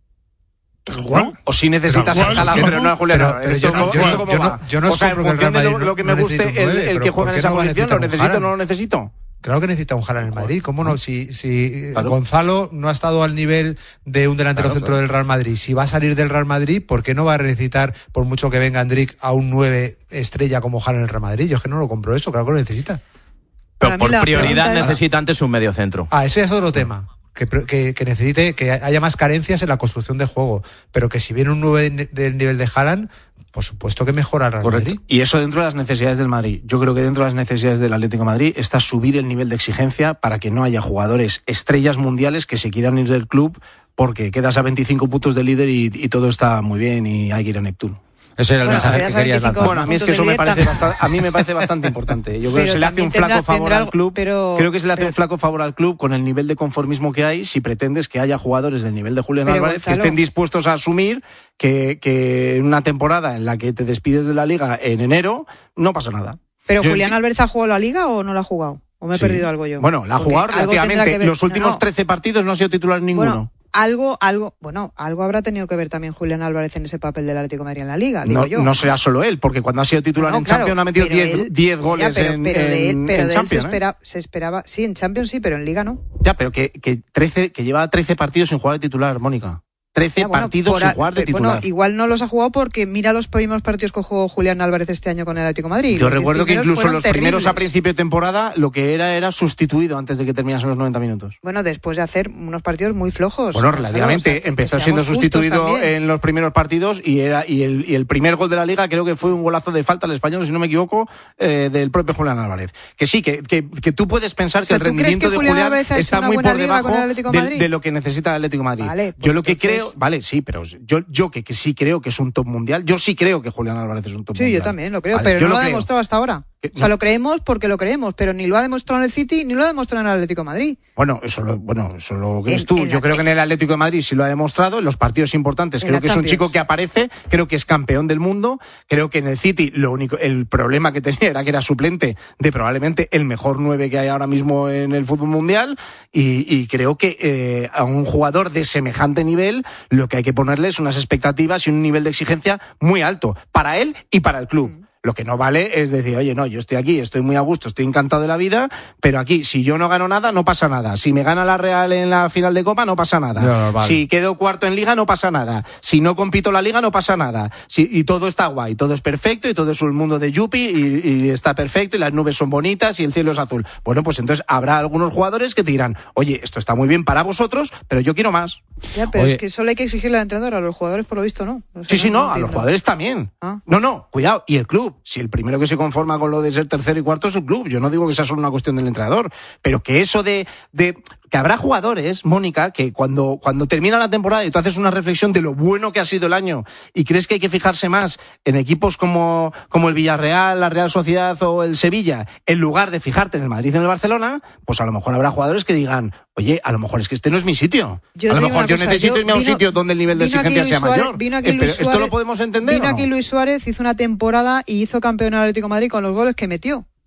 ¿No? O si necesitas a Haaland, pero no a Julián Álvarez. Yo no, yo no, yo no, yo no o sea, en función de lo, no, lo que me no guste el, el que juega en esa posición, ¿lo necesito o no lo necesito? Claro que necesita un Haaland en el Madrid. ¿Cómo no? Si, si claro. Gonzalo no ha estado al nivel de un delantero claro, centro claro. del Real Madrid, si va a salir del Real Madrid, ¿por qué no va a necesitar, por mucho que venga Endrick, a un nueve estrella como Haaland en el Real Madrid? Yo es que no lo compro eso, claro que lo necesita. Pero por prioridad necesita antes un medio centro. Ah, ese es otro tema. Que, que, que necesite, que haya más carencias en la construcción de juego. Pero que si viene un nueve del nivel de Haaland, por supuesto que mejora el Real Correcto. Madrid. Y eso dentro de las necesidades del Madrid. Yo creo que dentro de las necesidades del Atlético de Madrid está subir el nivel de exigencia para que no haya jugadores estrellas mundiales que se quieran ir del club porque quedas a veinticinco puntos de líder y, y todo está muy bien y hay que ir a Neptuno. Ese era el bueno, mensaje que querías lanzar. Bueno, a mí es que eso me parece bastante, a mí me parece bastante importante. Yo creo que se le hace un flaco tendrá, favor tendrá, al club. Pero, creo que se le hace pero, un flaco favor al club con el nivel de conformismo que hay si pretendes que haya jugadores del nivel de Julián Álvarez Gonzalo, que estén dispuestos a asumir que, que en una temporada en la que te despides de la Liga en enero no pasa nada. ¿Pero yo, Julián Álvarez ha jugado la Liga o no la ha jugado? ¿O me he sí. perdido algo yo? Bueno, la ha jugado relativamente. Los últimos no, no. trece partidos no ha sido titular ninguno. Bueno, algo, algo, bueno, algo habrá tenido que ver también Julián Álvarez en ese papel del Atlético de Madrid en la Liga, digo no, yo. No será solo él, porque cuando ha sido titular no, en claro, Champions ha metido diez goles ya, pero, en, pero de él, en, pero en de Champions. Él se, espera, se esperaba, sí, en Champions sí, pero en Liga no. Ya, pero que, que, trece, que lleva trece partidos sin jugar de titular, Mónica. trece ya, bueno, partidos sin jugar de titular. Bueno, igual no los ha jugado porque mira los primeros partidos que jugó Julián Álvarez este año con el Atlético de Madrid. Yo recuerdo que incluso los terribles. primeros a principio de temporada lo que era era sustituido antes de que terminasen los noventa minutos. Bueno, después de hacer unos partidos muy flojos. Bueno, relativamente. O sea, empezó siendo sustituido en los primeros partidos y era y el, y el primer gol de la Liga creo que fue un golazo de falta al español, si no me equivoco, eh, del propio Julián Álvarez. Que sí, que, que, que tú puedes pensar o sea, que el rendimiento que de Julián Julián está muy por debajo de, de lo que necesita el Atlético de Madrid. Vale, pues yo lo que entonces... creo... Vale, sí, pero yo, yo que, que sí creo que es un top mundial, yo sí creo que Julián Álvarez es un top sí, mundial. Sí, yo también lo creo, vale, pero no lo, lo ha creo. demostrado hasta ahora. Que, o sea, no. lo creemos porque lo creemos, pero ni lo ha demostrado en el City ni lo ha demostrado en el Atlético de Madrid. Bueno, eso lo, bueno, eso lo crees en, tú. En yo creo que en el Atlético de Madrid sí lo ha demostrado, en los partidos importantes creo que Champions. Es un chico que aparece, creo que es campeón del mundo, creo que en el City lo único, el problema que tenía era que era suplente de probablemente el mejor nueve que hay ahora mismo en el fútbol mundial y, y creo que eh, a un jugador de semejante nivel lo que hay que ponerle es unas expectativas y un nivel de exigencia muy alto para él y para el club. Mm. Lo que no vale es decir, oye, no, yo estoy aquí, estoy muy a gusto, estoy encantado de la vida, pero aquí, si yo no gano nada, no pasa nada. Si me gana la Real en la final de Copa, no pasa nada. No, no, vale. Si quedo cuarto en Liga, no pasa nada. Si no compito la Liga, no pasa nada. Si, y todo está guay, todo es perfecto, y todo es un mundo de yuppie, y, y está perfecto, y las nubes son bonitas, y el cielo es azul. Bueno, pues entonces habrá algunos jugadores que te dirán, oye, esto está muy bien para vosotros, pero yo quiero más. Ya, pero oye, es que solo hay que exigirle al entrenador, a los jugadores por lo visto no. O sea, sí, sí, no, no a los jugadores también. ¿Ah? No, no, cuidado, y el club. Si el primero que se conforma con lo de ser tercero y cuarto es el club. Yo no digo que sea solo una cuestión del entrenador, pero que eso de, de que habrá jugadores, Mónica, que cuando, cuando termina la temporada y tú haces una reflexión de lo bueno que ha sido el año y crees que hay que fijarse más en equipos como, como el Villarreal, la Real Sociedad o el Sevilla, en lugar de fijarte en el Madrid y en el Barcelona, pues a lo mejor habrá jugadores que digan, oye, a lo mejor es que este no es mi sitio. Yo a lo mejor yo cosa, necesito yo irme a un vino, sitio donde el nivel de exigencia sea Suárez, mayor. Vino aquí eh, Luis pero Suárez, ¿esto lo podemos entender Vino o no? aquí Luis Suárez, hizo una temporada y hizo campeón al Atlético de Madrid con los goles que metió.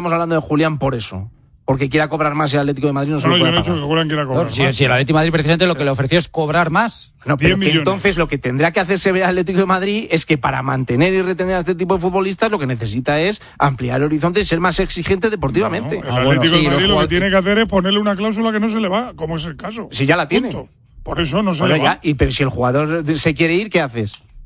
estamos hablando de Julián por eso. Porque quiera cobrar más y el Atlético de Madrid no se No, lo yo puede no he dicho pagar. que Julián quiera cobrar No, si, más. si el Atlético de Madrid precisamente lo que le ofreció es cobrar más. No, pero que millones. entonces lo que tendrá que hacerse ver al Atlético de Madrid es que para mantener y retener a este tipo de futbolistas lo que necesita es ampliar horizontes y ser más exigente deportivamente. No, el Ah, bueno, Atlético sí, de Madrid los lo que jugadores- tiene que hacer es ponerle una cláusula que no se le va, como es el caso. Si ya la tiene. Punto. Por eso no se Bueno, le va. ya, y pero si el jugador se quiere ir, ¿qué haces?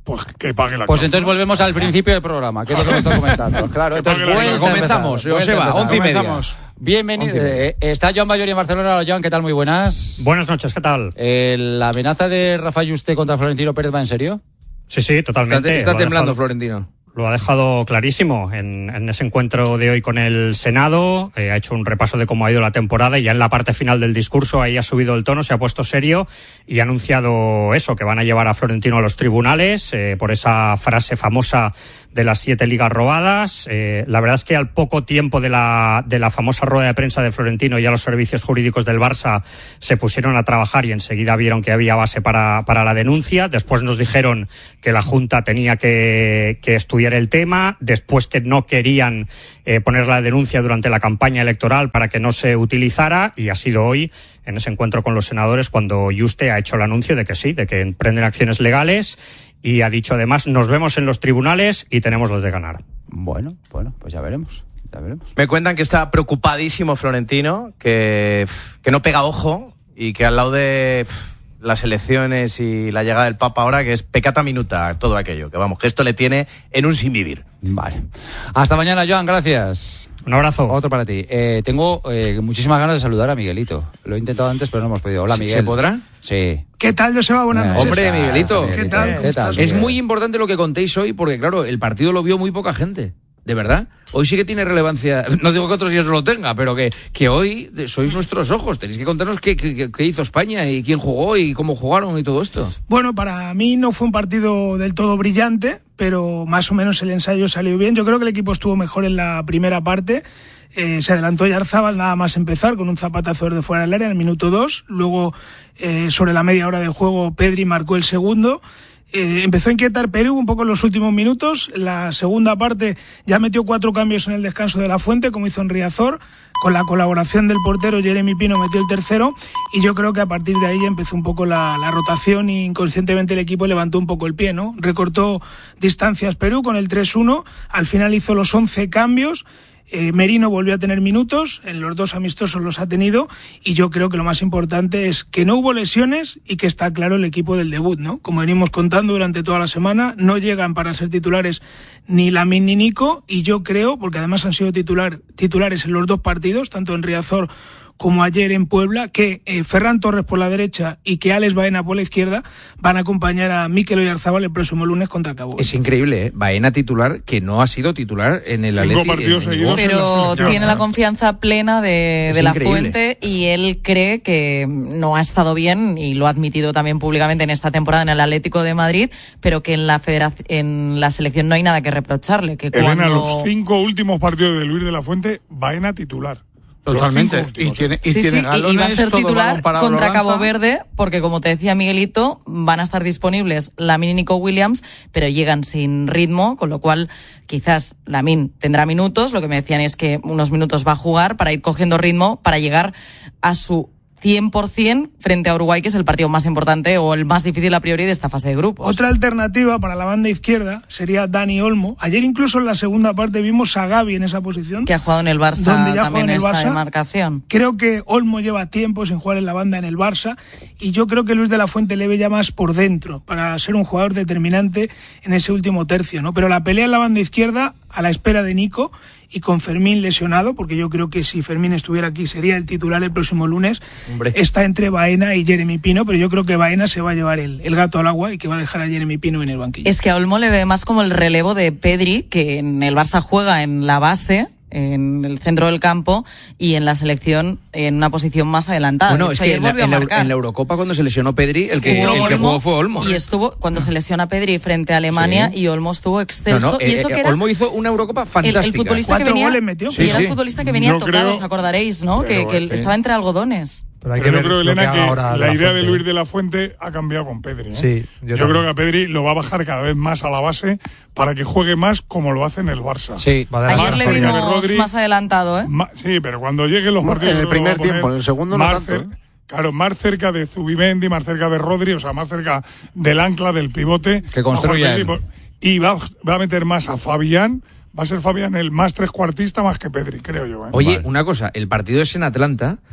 pues que pague la Pues cláusula. entonces volvemos al principio del programa, que es lo que hemos estado comentando. Claro, entonces pague la vuelta a cláusula. comenzamos. Joseba, once y media. Comenzamos. Bienvenido. Eh, está Joan Bayori en Barcelona. Hola, Joan, ¿qué tal? Muy buenas. Buenas noches, ¿qué tal? Eh, ¿La amenaza de Rafa Yuste contra Florentino Pérez va en serio? Sí, sí, totalmente. Está, está Lo ha temblando dejado- Florentino. Lo ha dejado clarísimo en, en ese encuentro de hoy con el Senado. Eh, ha hecho un repaso de cómo ha ido la temporada y ya en la parte final del discurso ahí ha subido el tono, se ha puesto serio y ha anunciado eso, que van a llevar a Florentino a los tribunales eh, por esa frase famosa de las siete ligas robadas. Eh, la verdad es que al poco tiempo de la, de la famosa rueda de prensa de Florentino ya los servicios jurídicos del Barça se pusieron a trabajar y enseguida vieron que había base para, para la denuncia. Después nos dijeron que la Junta tenía que, que estudiar el tema, después que no querían eh, poner la denuncia durante la campaña electoral para que no se utilizara, y ha sido hoy, en ese encuentro con los senadores, cuando Yuste ha hecho el anuncio de que sí, de que emprenden acciones legales, y ha dicho además, nos vemos en los tribunales y tenemos los de ganar. Bueno, bueno, pues ya veremos. Ya veremos. Me cuentan que está preocupadísimo Florentino, que, que no pega ojo y que al lado de las elecciones y la llegada del Papa ahora, que es peccata minuta todo aquello, que vamos, que esto le tiene en un sin vivir. Vale. Hasta mañana, Joan, gracias. Un abrazo. Otro para ti. Eh, tengo eh, muchísimas ganas de saludar a Miguelito. Lo he intentado antes, pero no hemos podido. Hola, Miguel. ¿Se podrá? Sí. ¿Qué tal, Joseba? Buenas Eh, noches. Hombre, Miguelito. ¿Qué tal? ¿Cómo ¿Qué tal? estás? Es Miguel? muy importante lo que contéis hoy porque, claro, el partido lo vio muy poca gente. De verdad. Hoy sí que tiene relevancia. No digo que otros días no lo tenga, pero que, que hoy sois nuestros ojos. Tenéis que contarnos qué, qué, qué hizo España y quién jugó y cómo jugaron y todo esto. Bueno, para mí no fue un partido del todo brillante, pero más o menos el ensayo salió bien. Yo creo que el equipo estuvo mejor en la primera parte. Eh, se adelantó Yarzábal nada más empezar con un zapatazo de fuera del área en el minuto dos. Luego, eh, sobre la media hora de juego, Pedri marcó el segundo. Eh, empezó a inquietar Perú un poco en los últimos minutos. La segunda parte ya metió cuatro cambios en el descanso de La Fuente, como hizo en Riazor. Con la colaboración del portero Jeremy Pino metió el tercero. Y yo creo que a partir de ahí ya empezó un poco la, la rotación y inconscientemente el equipo levantó un poco el pie, ¿no? Recortó distancias Perú con el tres uno. Al final hizo los once cambios. Eh, Merino volvió a tener minutos, en los dos amistosos los ha tenido, y yo creo que lo más importante es que no hubo lesiones y que está claro el equipo del debut, ¿no? Como venimos contando durante toda la semana, no llegan para ser titulares ni Lamine ni Nico, y yo creo, porque además han sido titular, titulares en los dos partidos, tanto en Riazor como ayer en Puebla, que eh, Ferran Torres por la derecha y que Alex Baena por la izquierda van a acompañar a Mikel Oyarzabal el próximo lunes contra Cabo. Es increíble, ¿eh? Baena titular, que no ha sido titular en el Cinco Atleti. partidos en seguidos en la Pero selección, tiene ¿eh? la confianza plena de, Es de La increíble. Fuente y él cree que no ha estado bien, y lo ha admitido también públicamente en esta temporada en el Atlético de Madrid, pero que en la federación, en la selección no hay nada que reprocharle. Que Elena, cuando... los cinco últimos partidos de Luis de la Fuente, Baena titular. Totalmente. Los cinco Y últimos. tiene, y Sí, tiene sí, galones, y va a ser todo titular balón parado contra lo lanza. Cabo Verde, porque como te decía Miguelito, van a estar disponibles Lamine y Nico Williams, pero llegan sin ritmo, con lo cual quizás Lamine tendrá minutos, lo que me decían es que unos minutos va a jugar para ir cogiendo ritmo, para llegar a su cien por ciento frente a Uruguay, que es el partido más importante o el más difícil a priori de esta fase de grupos. Otra alternativa para la banda izquierda sería Dani Olmo. Ayer incluso en la segunda parte vimos a Gavi en esa posición. Que ha jugado en el Barça donde ya también juega en el esta Barça. demarcación. Creo que Olmo lleva tiempo sin jugar en la banda en el Barça, y yo creo que Luis de la Fuente le ve ya más por dentro para ser un jugador determinante en ese último tercio, ¿no? Pero la pelea en la banda izquierda, a la espera de Nico y con Fermín lesionado, porque yo creo que si Fermín estuviera aquí sería el titular el próximo lunes, Hombre. está entre Baena y Jeremy Pino, pero yo creo que Baena se va a llevar el, el gato al agua y que va a dejar a Jeremy Pino en el banquillo. Es que a Olmo le ve más como el relevo de Pedri, que en el Barça juega en la base, en el centro del campo, y en la selección en una posición más adelantada. Bueno, De es hecho, que ayer en la, volvió a en la- marcar. en la Eurocopa, cuando se lesionó Pedri, el que, Jugó el que Olmo, jugó fue Olmo. Y estuvo, cuando se lesiona Pedri frente a Alemania, Sí. y Olmo estuvo No, excelso. no, y eso eh, que era Olmo hizo una Eurocopa el, fantástica. el futbolista que Cuatro venía, goles metió. y Sí, era sí. el futbolista que venía Yo tocado, creo- os acordaréis, ¿no? Pero, Que, que eh, estaba entre algodones. Pero hay Pero que yo ver creo, lo que Elena, haga que ahora de la la idea de Fuente. Luis de la Fuente ha cambiado con Pedri, ¿eh? Sí, yo yo también. creo que a Pedri lo va a bajar cada vez más a la base para que juegue más como lo hace en el Barça. Sí. Va a dar Ayer más le historia. vimos Rodri- más adelantado, ¿eh? Ma- sí, pero cuando lleguen los partidos... en el lo primer va a poner tiempo, en el segundo no más tanto, cer- Claro, más cerca de Zubimendi, más cerca de Rodri, o sea, más cerca del ancla, del pivote. Que construya Va a él. jugar Pedri, y va, va a meter más a Fabián. Va a ser Fabián el más trescuartista más que Pedri, creo yo. ¿eh? Oye, Vale. una cosa, el partido es en Atlanta.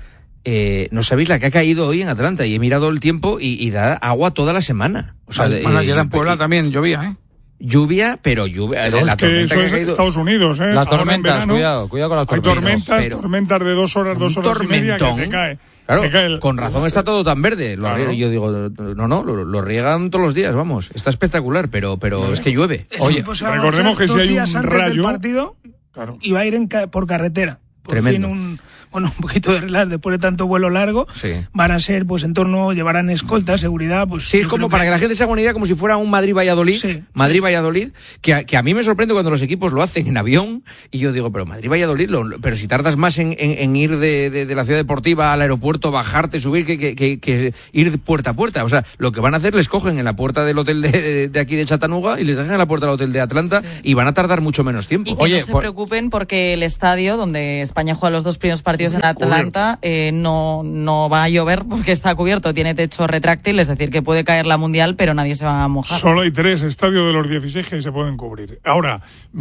Eh, no sabéis la que ha caído hoy en Atlanta y he mirado el tiempo y, y da agua toda la semana. O sea, bueno, eh, ayer en Puebla también llovía, ¿eh? Lluvia, pero lluvia. Pero la es que eso que ha es caído... Estados Unidos, ¿eh? Las Ahora en tormentas, verano, cuidado, cuidado con las hay tormentas. tormentas, pero- tormentas de dos horas, dos Un horas y media que tormentón. te cae. Claro, te cae el- con razón está todo tan verde. Lo Claro. rie- Yo digo, no, no, lo, lo riegan todos los días, vamos. Está espectacular, pero, pero es que llueve. El Oye, equipo se va a recordemos marchar que si dos hay un días antes rayo- del partido Claro. y va a ir en ca- por carretera. Por Tremendo. fin un, bueno, un poquito de relax después de tanto vuelo largo. sí. Van a ser, pues, en torno, llevarán escolta, seguridad, pues. Sí, es yo como creo para que la gente se haga una idea, como si fuera un Madrid-Valladolid. Sí. Madrid-Valladolid, que, a- que a mí me sorprende cuando los equipos lo hacen en avión. Y yo digo, pero Madrid-Valladolid, lo- pero si tardas más en, en- en ir de, de- de la ciudad deportiva al aeropuerto, bajarte, subir, que, que- que- que ir puerta a puerta. O sea, lo que van a hacer, les cogen en la puerta del hotel de, de- de aquí de Chattanooga y les dejan en la puerta del hotel de Atlanta y van a tardar mucho menos tiempo. Y que no se preocupen porque el estadio donde España juega los dos primeros partidos en Atlanta eh, no, no va a llover porque está cubierto, tiene techo retráctil, es decir, que puede caer la Mundial, pero nadie se va a mojar. Solo hay tres estadios de los dieciséis que se pueden cubrir. Ahora,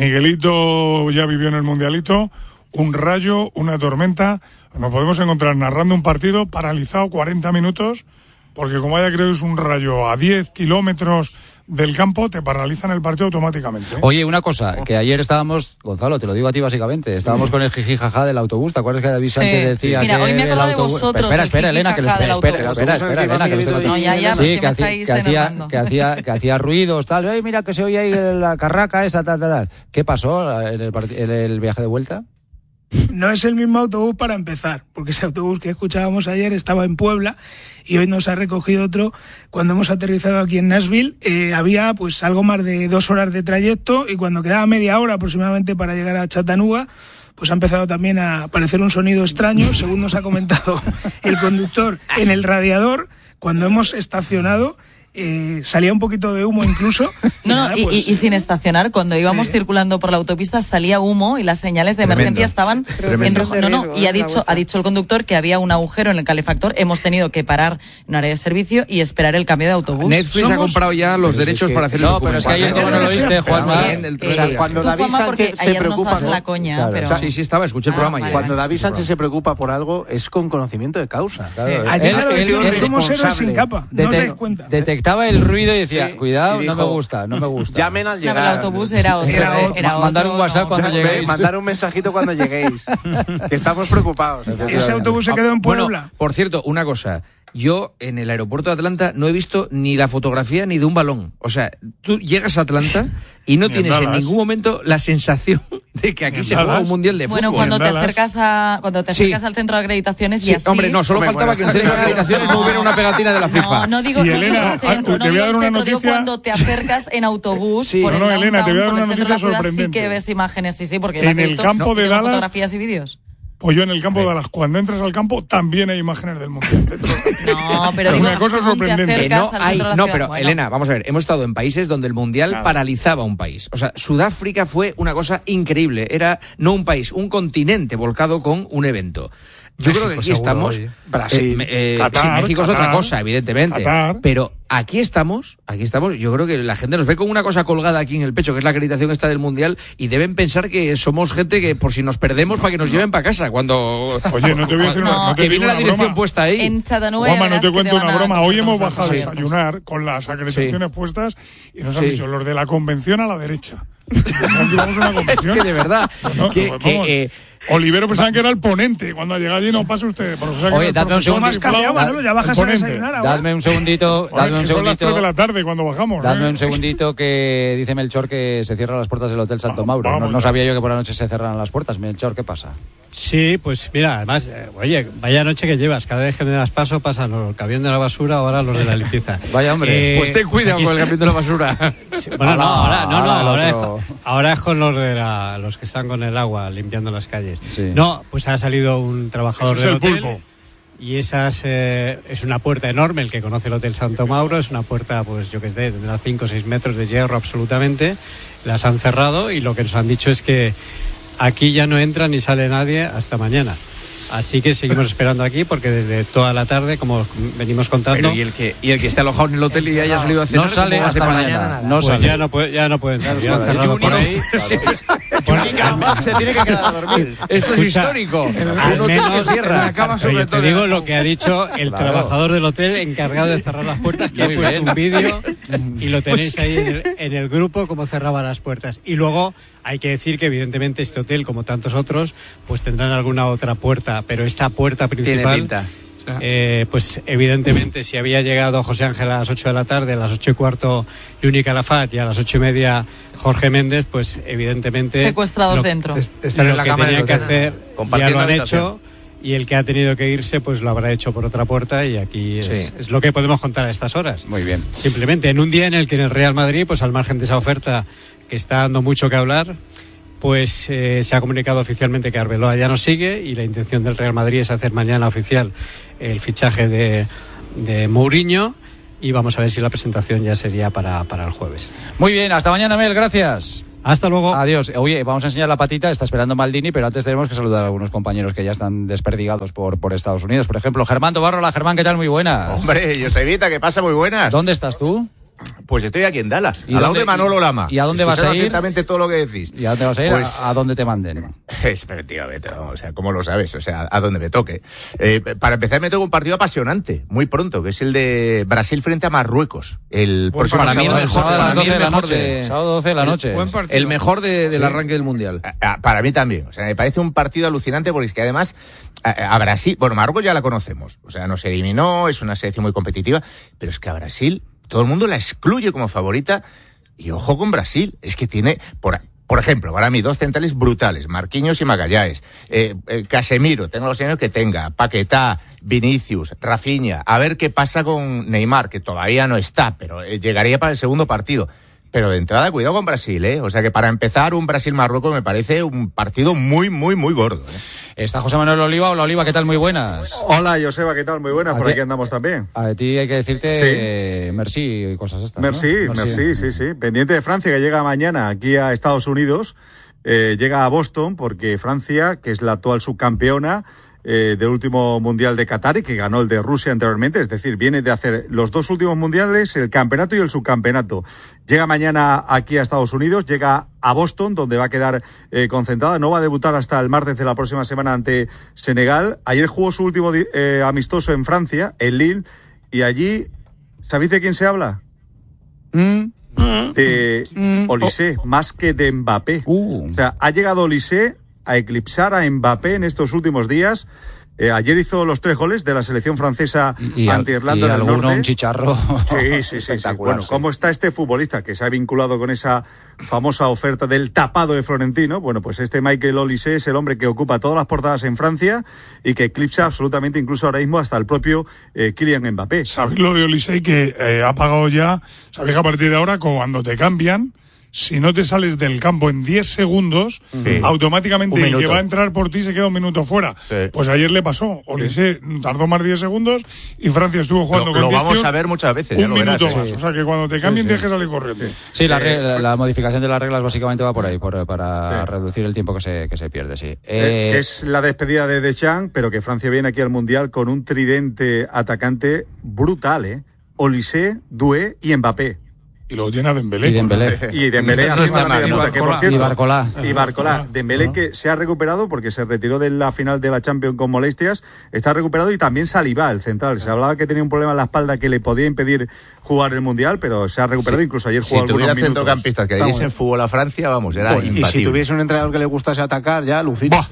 Miguelito ya vivió en el Mundialito, un rayo, una tormenta. Nos podemos encontrar narrando un partido paralizado cuarenta minutos, porque como haya creído es un rayo a diez kilómetros del campo, te paralizan el partido automáticamente. ¿eh? Oye, una cosa, que ayer estábamos, Gonzalo, te lo digo a ti básicamente, estábamos con el jiji jaja del autobús, ¿te acuerdas que David Sánchez decía Mira, que hoy me he el acordado de autobús... vosotros, Espera, del espera, Elena, que les jiji espera, jaja del espera, autobús. espera, espera, Elena, que les No, ya, ya, pero es Sí, que que me hacía, estáis que hacía, enervando. que hacía, que hacía ruidos, tal, "Ey, mira que se oye ahí la carraca esa, tal, tal, tal". ¿Qué pasó en el, part- en el viaje de vuelta? No es el mismo autobús para empezar, porque ese autobús que escuchábamos ayer estaba en Puebla y hoy nos ha recogido otro. Cuando hemos aterrizado aquí en Nashville, eh, había pues algo más de dos horas de trayecto y cuando quedaba media hora aproximadamente para llegar a Chattanooga, pues ha empezado también a aparecer un sonido extraño, según nos ha comentado el conductor, en el radiador. Cuando hemos estacionado, eh, salía un poquito de humo incluso. No, no, nada, y, pues, y- y sin estacionar, cuando íbamos circulando por la autopista salía humo y las señales de Tremendo. emergencia estaban Tremendo. en rojo. No, no, riesgo, y ha ¿eh? La dicho, vuestra. ha dicho el conductor que había un agujero en el calefactor, hemos tenido que parar en un área de servicio y esperar el cambio de autobús. Netflix ha comprado ya los derechos para hacer el No, pero es que ayer documental. como no lo oíste, Juanma. Bien, del O tren sea, de cuando Tú, David Juanma, porque Sánchez se ayer nos preocupa... vas en la coña, Claro, pero... o sea, Sí, sí, estaba, escuché el Ah, programa vale, ayer. Cuando vale. David Sánchez se preocupa por algo es con conocimiento de causa. Claro, Ayer él- claro, él- decimos él que somos héroes responsable. sin capa, no os Dete- dais cuenta. detectaba el ruido y decía, Sí, cuidado, y no me dijo, gusta, no me gusta. Llamen al No, llegar. pero el autobús era otro. Era eh, otro. era Mandar otro, un WhatsApp no. cuando Ya- lleguéis. Mandar un mensajito cuando lleguéis. Que estamos preocupados. Ese autobús se quedó en Puebla. Bueno, por cierto, una cosa. Yo en el aeropuerto de Atlanta no he visto ni la fotografía ni de un balón. O sea, tú llegas a Atlanta y no Ni en tienes en Dallas. ningún momento la sensación de que aquí en se juega Dallas. un mundial de Bueno, fútbol. cuando en te Dallas. acercas a cuando te Sí. acercas al centro de acreditaciones Sí, y así. hombre, no, solo Hombre, faltaba bueno. que en el centro de acreditaciones no hubiera una pegatina de la FIFA. No, no digo, Y no Elena, digo ah, el te centro, voy no a digo dar el una centro, digo noticia. cuando te acercas en autobús Sí. por No, el no, Elena, te voy a dar downtown, una por el centro de la noticia ciudad, sí sorprendente. que ves imágenes, sí, sí, porque En las he el visto, campo y de tengo Dallas- fotografías y vídeos. Pues yo en el campo de Dallas, cuando entras al campo, también hay imágenes del Mundial. No, pero Es digo, una cosa según te sorprendente. Que acercas no, al hay, centro de la no ciudad. pero Bueno. Elena, vamos a ver, hemos estado en países donde el mundial Claro. paralizaba un país. O sea, Sudáfrica fue una cosa increíble. Era no un país, un continente volcado con un evento. Yo México, creo que aquí seguro, estamos. oye. Brasil. eh, me- eh, Qatar, sí, México es otra Qatar, cosa, evidentemente. Qatar. Pero aquí estamos, aquí estamos. Yo creo que la gente nos ve con una cosa colgada aquí en el pecho, que es la acreditación esta del mundial, y deben pensar que somos gente que por si nos perdemos para que nos lleven para casa. Cuando. Oye, no te voy a decir una, No, no te que digo viene la una dirección broma. puesta ahí. En Chattanooga Juanma, ya no verás te que cuento van una a broma. coger Hoy hemos los bajado a brazos desayunar con las acreditaciones puestas y nos han Sí. dicho los de la convención a la derecha. Pensaban que íbamos a una Es convención. que de verdad. No, que, pues que, vamos. eh, Olivero pensaba que era el ponente. Cuando ha llegado allí, no pasa usted. Pero, o sea, que Oye, era el dadme un profesor segundo. Has cambiado, Flao, Manolo, ya el bajas a ponente. desayunar ahora. Dadme un segundito, Oye, dadme un que son las tres segundito. de la tarde cuando bajamos. Dadme ¿eh? un segundito que dice Melchor que se cierran las puertas del Hotel Santo Ah, Mauro. No, vamos no ya. sabía yo que por la noche se cerraran las puertas. Melchor, ¿qué pasa? Sí, pues mira, además, eh, oye, vaya noche que llevas. Cada vez que me das paso pasan los del camión de la basura, ahora los de la limpieza. Vaya hombre. Eh, pues ten cuidado aquí con el está- camión de la basura. Sí, bueno, no, ahora, no, no, Ahora el ahora, es, otro. ahora es con los de la- los que están con el agua limpiando las calles. Sí. No, pues ha salido un trabajador Ese es del el hotel. pulpo. Y esa es, eh, es una puerta enorme, el que conoce el Hotel Santo Mauro, es una puerta, pues yo que sé, tendrá cinco o seis metros de hierro absolutamente, las han cerrado y lo que nos han dicho es que aquí ya no entra ni sale nadie hasta mañana. Así que seguimos esperando aquí porque desde toda la tarde, como venimos contando, Pero, y el que y el que está alojado en el hotel y haya salido a cenar, No sale ¿cómo va a hasta hacer mañana. No pues sale. ya no, puede- ya no pueden salir. Ya han Claro, cerrado por Junior. ahí. Sí. Por se tiene que quedar a dormir. Eso es Escucha, histórico. Al Uno menos, tiene cierra. en la cama sobre Oye, todo. te digo lo que ha dicho el Claro. trabajador del hotel encargado de cerrar las puertas, que Muy ha puesto bien. un vídeo y lo tenéis ahí en el, en el grupo cómo cerraba las puertas. Y luego hay que decir que evidentemente este hotel, como tantos otros, pues tendrán alguna otra puerta, pero esta puerta principal... Tiene pinta. Eh, pues evidentemente si había llegado José Ángel a las ocho de la tarde, a las ocho y cuarto Yuni Calafat y a las ocho y media Jorge Méndez, pues evidentemente Secuestrados lo, dentro. Están lo en la que cama del tenían que hotel. hacer ya Compartiendo lo han habitación. hecho, y el que ha tenido que irse pues lo habrá hecho por otra puerta, y aquí es, Sí. es lo que podemos contar a estas horas. Muy bien. Simplemente en un día en el que en el Real Madrid, pues al margen de esa oferta que está dando mucho que hablar, pues eh, se ha comunicado oficialmente que Arbeloa ya no sigue, y la intención del Real Madrid es hacer mañana oficial el fichaje de, de Mourinho, y vamos a ver si la presentación ya sería para, para el jueves. Muy bien, hasta mañana, Mel, gracias. Hasta luego. Adiós. Oye, vamos a enseñar la patita, está esperando Maldini, pero antes tenemos que saludar a algunos compañeros que ya están desperdigados por, por Estados Unidos. Por ejemplo, Germán Tobarro. Hola, Germán, ¿qué tal? Muy buenas. Hombre, Josevita, ¿qué pasa? Muy buenas. ¿Dónde estás tú? Pues estoy aquí en Dallas, ¿Y al lado dónde- de Manolo Lama. y a dónde vas a Escuchando ir? atentamente todo lo que decís. ¿Y a dónde vas a ir? Pues- a, a dónde te manden. Efectivamente, vamos, o sea, ¿cómo lo sabes? O sea, a donde me toque. Eh, para empezar, me toca un partido apasionante, muy pronto, que es el de Brasil frente a Marruecos. El Buen próximo partido, sábado. el sábado a las para mí doce de la mejor noche. de- Sábado doce de la noche. Buen partido. El mejor de- del Sí. arranque del Mundial. Ah, Para mí también. O sea, me parece un partido alucinante porque es que además a, a Brasil, bueno, Marruecos ya la conocemos. O sea, nos eliminó, es una selección muy competitiva, pero es que a Brasil todo el mundo la excluye como favorita. Y ojo con Brasil, es que tiene, por, por ejemplo, para mí dos centrales brutales, Marquinhos y Magallanes, eh, eh, Casemiro, tenga los años que tenga, Paquetá, Vinicius, Rafinha, a ver qué pasa con Neymar, que todavía no está, pero eh, llegaría para el segundo partido. Pero de entrada, cuidado con Brasil, ¿eh? O sea que para empezar, un Brasil-Marruecos me parece un partido muy, muy, muy gordo, ¿eh? Está José Manuel Oliva. Hola, Oliva, ¿qué tal? Muy buenas. Hola, Joseba, ¿qué tal? Muy buenas, por Ayer- aquí andamos también. A ti hay que decirte Sí. eh, merci y cosas estas, Merci, ¿no? merci, sí, sí. Pendiente de Francia, que llega mañana aquí a Estados Unidos, eh, llega a Boston, porque Francia, que es la actual subcampeona eh, del último Mundial de Qatar y que ganó el de Rusia anteriormente, es decir, viene de hacer los dos últimos mundiales, el campeonato y el subcampeonato. Llega mañana aquí a Estados Unidos, llega a Boston, donde va a quedar eh, concentrada. No va a debutar hasta el martes de la próxima semana ante Senegal. Ayer jugó su último eh, amistoso en Francia, en Lille, y allí, ¿sabéis de quién se habla? Mm. De Olise, más que de Mbappé. Uh. O sea, ha llegado Olise a eclipsar a Mbappé en estos últimos días. Eh, ayer hizo los tres goles de la selección francesa Y, al- ante Irlanda y del alguno Norte. un chicharro. Sí, sí, sí, sí. Espectacular, Bueno, sí. ¿cómo está este futbolista que se ha vinculado con esa famosa oferta del tapado de Florentino? Bueno, pues este Michael Olise es el hombre que ocupa todas las portadas en Francia y que eclipsa absolutamente incluso ahora mismo hasta el propio eh, Kylian Mbappé. ¿Sabéis lo de Olisei que eh, ha pagado ya? ¿Sabéis que a partir de ahora, cuando te cambian, si no te sales del campo en diez segundos, Sí. automáticamente Un el que minuto. va a entrar por ti se queda un minuto fuera? Sí. Pues ayer le pasó. Olisei tardó más diez segundos y Francia estuvo jugando Lo, con lo diez vamos tíos a ver muchas veces, ya un lo verás. minuto ¿eh? más. O sea que cuando te cambien Sí, sí. tienes que salir corriendo. Sí, la, Eh, re- la, la modificación de las reglas básicamente va por ahí, por, para reducir el tiempo que se, que se pierde, sí. Eh, Eh, es la despedida de Deschamps, pero que Francia viene aquí al Mundial con un tridente atacante brutal, ¿eh? Olise, Doué y Mbappé. Y luego tiene a Dembélé. Y Dembélé. Y Dembélé No hace está una mal, media ¿no? punta, que por Barcola. cierto, Y Barcola. y Barcola. Dembélé que se ha recuperado porque se retiró de la final de la Champions con molestias, está recuperado, y también Saliba, el central. Se hablaba que tenía un problema en la espalda que le podía impedir jugar el Mundial, pero se ha recuperado, incluso ayer jugó Si tuviera algunos minutos. centrocampistas que Vamos. diesen fútbol a Francia, vamos, era Y si imbatible. tuviese un entrenador que le gustase atacar, ya lucina.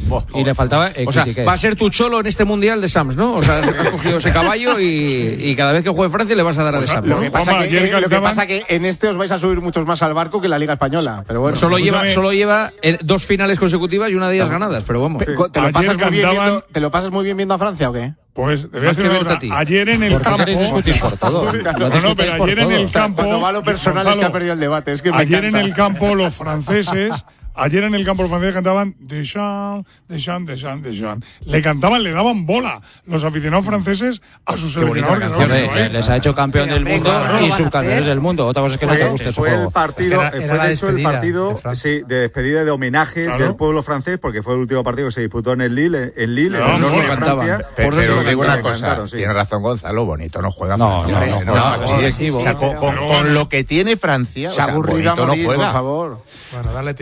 y le faltaba. eh, O sea, critiqué. va a ser tu cholo en este Mundial de Sams, ¿no? O sea, has cogido ese caballo y, y cada vez que juegue Francia le vas a dar a de Sams, Lo ¿no? que, pasa Juanma, que, ayer eh, lo que cantaban- pasa que en este os vais a subir muchos más al barco que en la Liga Española. Pero bueno. Solo lleva, escúchame. solo lleva eh, dos finales consecutivas y una de ellas ganadas, pero vamos. Pe- ¿Te, lo Ayer pasas muy bien cantaban- viendo, ¿Te lo pasas muy bien viendo a Francia o qué? Pues te voy a Más decir que una verte a cosa. ti. Ayer en el ¿Por qué campo. queréis discutir por todo? No No, no, discutáis pero por ayer en todo. el campo. Cuando va a lo personal es que Gonzalo, ha perdido el debate. Es que me ayer en encanta. el campo los franceses, ayer en el campo los franceses cantaban Deschamps, Deschamps, Deschamps, Deschamps. Le cantaban, le daban bola los aficionados franceses a sus bonita seleccionadores. la canción, que eh, no lo les, les ha hecho campeón del mundo claro, y no subcampeones del mundo. Otra cosa es que no te Fue, guste su fue juego. el partido, Era- era fue la de hecho el despedida partido, de Francia. sí, de despedida de homenaje Claro. del pueblo francés, porque fue el último partido que se disputó en el Lille, en Lille, No, en el no, norte lo de cantaban. Francia. Pero, Por eso pero lo digo una cantaron, cosa, cantaron, sí. tiene razón Gonzalo, bonito no juega No, Francia. no, hombre, no juega, así es. objetivo. O sea, con, con- con lo que tiene Francia, o Se ha sea, aburrido a bonito no morir, por juega. favor. Bueno, darle tiempo. Bueno, ya te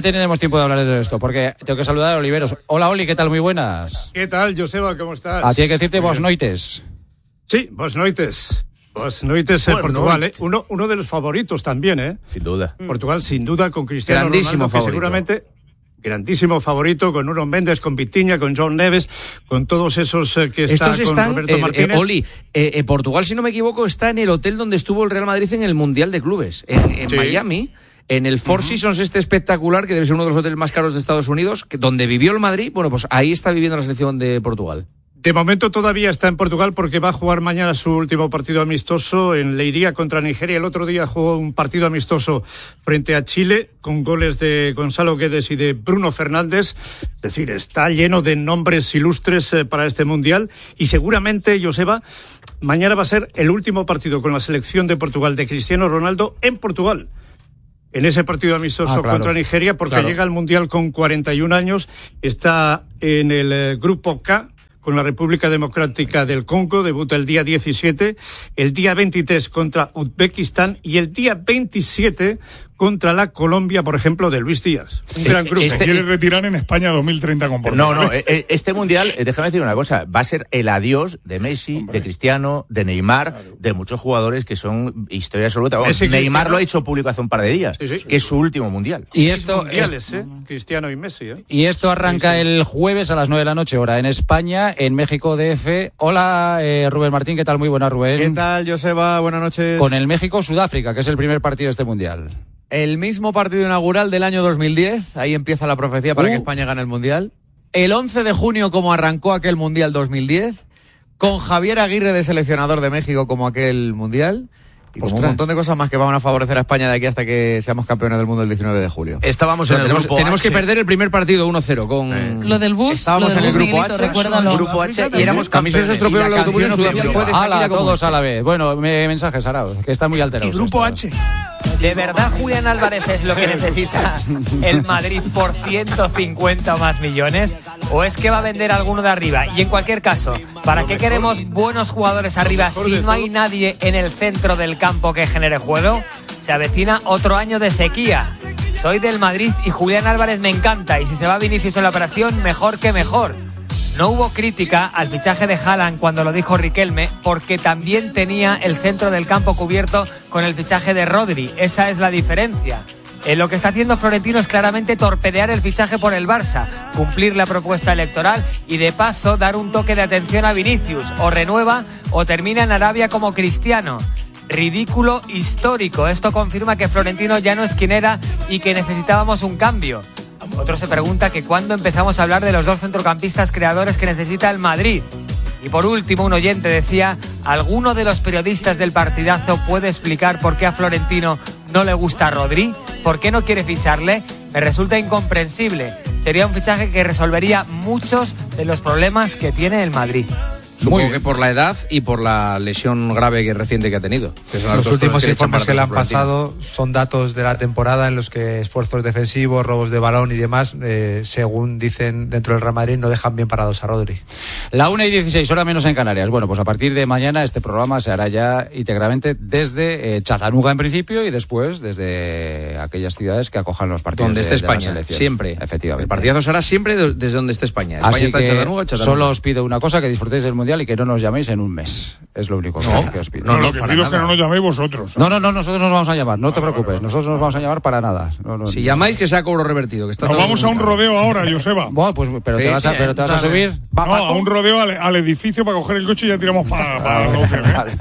tenemos tiempo de hablar de todo esto, porque tengo que saludar a Oliveros. Hola, Oli, ¿qué tal? Muy buenas. ¿Qué tal, Joseba? ¿Cómo estás? A ti hay que decirte vos noites. Sí, vos noites. Vos noites en Portugal, ¿eh? Uno, uno de los favoritos también, ¿eh? Sin duda. Portugal, sin duda, con Cristiano Grandísimo Ronaldo, que favorito. seguramente... Grandísimo favorito, con Nuno Méndez, con Vitinha, con John Neves, con todos esos eh, que están Estos con están, Roberto eh, Martínez. eh, Oli, eh, eh, Portugal, si no me equivoco, está en el hotel donde estuvo el Real Madrid en el Mundial de Clubes, en, en Sí. Miami, en el Four Seasons este espectacular, que debe ser uno de los hoteles más caros de Estados Unidos, que, donde vivió el Madrid. Bueno, pues ahí está viviendo la selección de Portugal. De momento todavía está en Portugal porque va a jugar mañana su último partido amistoso en Leiria contra Nigeria. El otro día jugó un partido amistoso frente a Chile con goles de Gonzalo Guedes y de Bruno Fernández. Es decir, está lleno de nombres ilustres eh, para este Mundial y seguramente, Joseba, mañana va a ser el último partido con la selección de Portugal de Cristiano Ronaldo en Portugal. En ese partido amistoso Ah, claro. contra Nigeria, porque Claro. llega al Mundial con cuarenta y un años, está en el eh, grupo K, con la República Democrática del Congo, debuta el día diecisiete, el día veintitrés contra Uzbekistán y el día veintisiete contra la Colombia, por ejemplo, de Luis Díaz. Un gran grupo. Se quiere retirar en España dos mil treinta con Portugal. No, no, eh, eh, este mundial, eh, déjame decir una cosa, va a ser el adiós de Messi, de Cristiano, de Neymar, de muchos jugadores que son historia absoluta. Vamos, Messi, Neymar Cristiano. lo ha hecho público hace un par de días, Sí, sí. que es su último mundial. Y Seis esto, mundiales, ¿eh? Cristiano y Messi, ¿eh? Y esto arranca el jueves a las nueve de la noche, hora en España, en México D F. Hola, eh, Rubén Martín, ¿qué tal? Muy buenas, Rubén. ¿Qué tal, Joseba? Buenas noches. Con el México-Sudáfrica, que es el primer partido de este Mundial. El mismo partido inaugural del año dos mil diez, ahí empieza la profecía para Uh. que España gane el Mundial. El once de junio, como arrancó aquel Mundial dos mil diez, con Javier Aguirre de seleccionador de México como aquel Mundial. Y como un Ostras. montón de cosas más que van a favorecer a España de aquí hasta que seamos campeones del mundo el diecinueve de julio. Estábamos Pero en el tenemos, grupo tenemos que H. perder el primer partido uno cero con... Lo del bus, Estábamos lo del en el bus, grupo Miguelito, H, recuérdalo. Grupo H y éramos A mí se os campeones. estropeó Y el la autobús en canción Sudáfrica. oficial fue de Hala, Shakira como todos este. a la vez. Bueno, me, mensajes, Arauz, que está muy alterados. Y grupo esto. H. ¿De verdad Julián Álvarez es lo que necesita el Madrid por ciento cincuenta o más millones? ¿O es que va a vender alguno de arriba? Y en cualquier caso, ¿para qué queremos buenos jugadores arriba si no hay nadie en el centro del campo que genere juego? Se avecina otro año de sequía. Soy del Madrid y Julián Álvarez me encanta. Y si se va Vinicius en la operación, mejor que mejor. No hubo crítica al fichaje de Haaland cuando lo dijo Riquelme, porque también tenía el centro del campo cubierto con el fichaje de Rodri. Esa es la diferencia. Eh, lo que está haciendo Florentino es claramente torpedear el fichaje por el Barça, cumplir la propuesta electoral y de paso dar un toque de atención a Vinicius. O renueva o termina en Arabia como Cristiano. Ridículo histórico. Esto confirma que Florentino ya no es quien era y que necesitábamos un cambio. Otro se pregunta que cuándo empezamos a hablar de los dos centrocampistas creadores que necesita el Madrid. Y por último, un oyente decía, ¿alguno de los periodistas del partidazo puede explicar por qué a Florentino no le gusta a Rodri? ¿Por qué no quiere ficharle? Me resulta incomprensible. Sería un fichaje que resolvería muchos de los problemas que tiene el Madrid. Supongo que por la edad y por la lesión grave que reciente que ha tenido. Que son las Los dos últimos cosas que informes que le han echan para atrás a pasado son datos de la temporada en los que esfuerzos defensivos, robos de balón y demás, eh, según dicen dentro del Real Madrid, no dejan bien parados a Rodri. La una y dieciséis, hora menos en Canarias. Bueno, pues a partir de mañana este programa se hará ya íntegramente desde eh, Chattanooga en principio y después desde aquellas ciudades que acojan los partidos Donde de, esté de la España, selección. siempre. Efectivamente. El partidazo será siempre de- desde donde esté España. España Así está en que Chattanooga, Chattanooga. solo os pido una cosa, que disfrutéis del Mundial y que no nos llaméis en un mes. Es lo único que- No, que os pido. no, lo que pido es que no nos llaméis vosotros. No, no, no, nosotros nos vamos a llamar, no te preocupes, nosotros nos vamos a llamar para nada. No, no, Si no. llamáis, que sea cobro revertido. Que está Nos todo vamos a un comunicado. rodeo ahora, Joseba. Bueno, pues, pero, te Sí, vas a, bien, pero te vas a dale. subir. No, a un rodeo al, al edificio para coger el coche y ya tiramos para pa el hotel, ¿eh? Vale.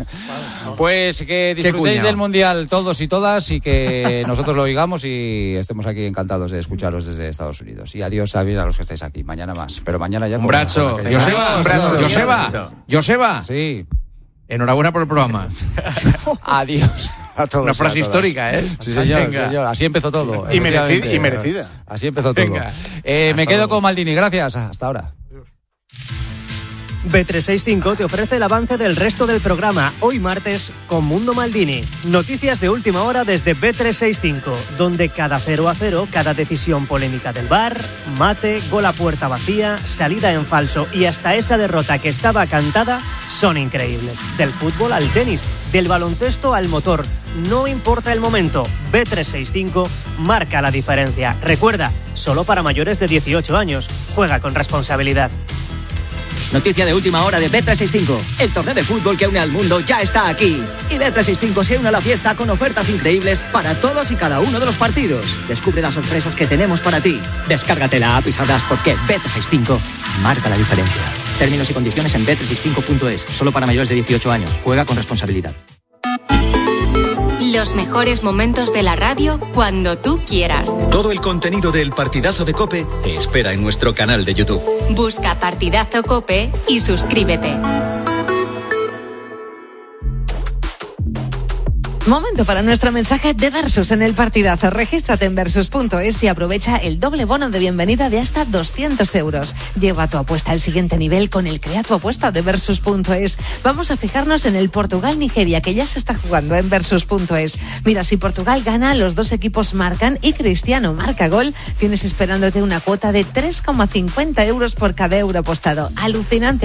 Pues que disfrutéis cuñado. del Mundial todos y todas y que nosotros lo oigamos y estemos aquí encantados de escucharos desde Estados Unidos. Y adiós también a los que estáis aquí. Mañana más, pero mañana ya... Un con- brazo. con aquello. Joseba, Adiós, Joseba, adiós. Joseba, Joseba. Sí. Enhorabuena por el programa. Adiós a todos. Una y a frase todas. histórica, ¿eh? Sí, señor, Venga. señor. Así empezó todo. Y merecida, efectivamente. y merecida. Así empezó todo. Venga. Eh, me Hasta quedo luego. con Maldini. Gracias. Hasta ahora. B trescientos sesenta y cinco te ofrece el avance del resto del programa, hoy martes, con Mundo Maldini. Noticias de última hora desde B trescientos sesenta y cinco, donde cada cero a cero, cada decisión polémica del V A R, mate, gol a puerta vacía, salida en falso y hasta esa derrota que estaba cantada, son increíbles. Del fútbol al tenis, del baloncesto al motor, no importa el momento, B trescientos sesenta y cinco marca la diferencia. Recuerda, solo para mayores de dieciocho años. Juega con responsabilidad. Noticia de última hora de B trescientos sesenta y cinco. El torneo de fútbol que une al mundo ya está aquí. Y B trescientos sesenta y cinco se une a la fiesta con ofertas increíbles para todos y cada uno de los partidos. Descubre las sorpresas que tenemos para ti. Descárgate la app y sabrás por qué B trescientos sesenta y cinco marca la diferencia. Términos y condiciones en B trescientos sesenta y cinco punto es. Solo para mayores de dieciocho años. Juega con responsabilidad. Los mejores momentos de la radio cuando tú quieras. Todo el contenido del Partidazo de COPE te espera en nuestro canal de YouTube. Busca Partidazo COPE y suscríbete. Momento para nuestro mensaje de Versus en el partidazo. Regístrate en versus punto es y aprovecha el doble bono de bienvenida de hasta doscientos euros. Lleva tu apuesta al siguiente nivel con el Crea tu apuesta de versus punto es. Vamos a fijarnos en el Portugal-Nigeria, que ya se está jugando en versus punto es. Mira, si Portugal gana, los dos equipos marcan y Cristiano marca gol, tienes esperándote una cuota de tres coma cincuenta euros por cada euro apostado. Alucinante.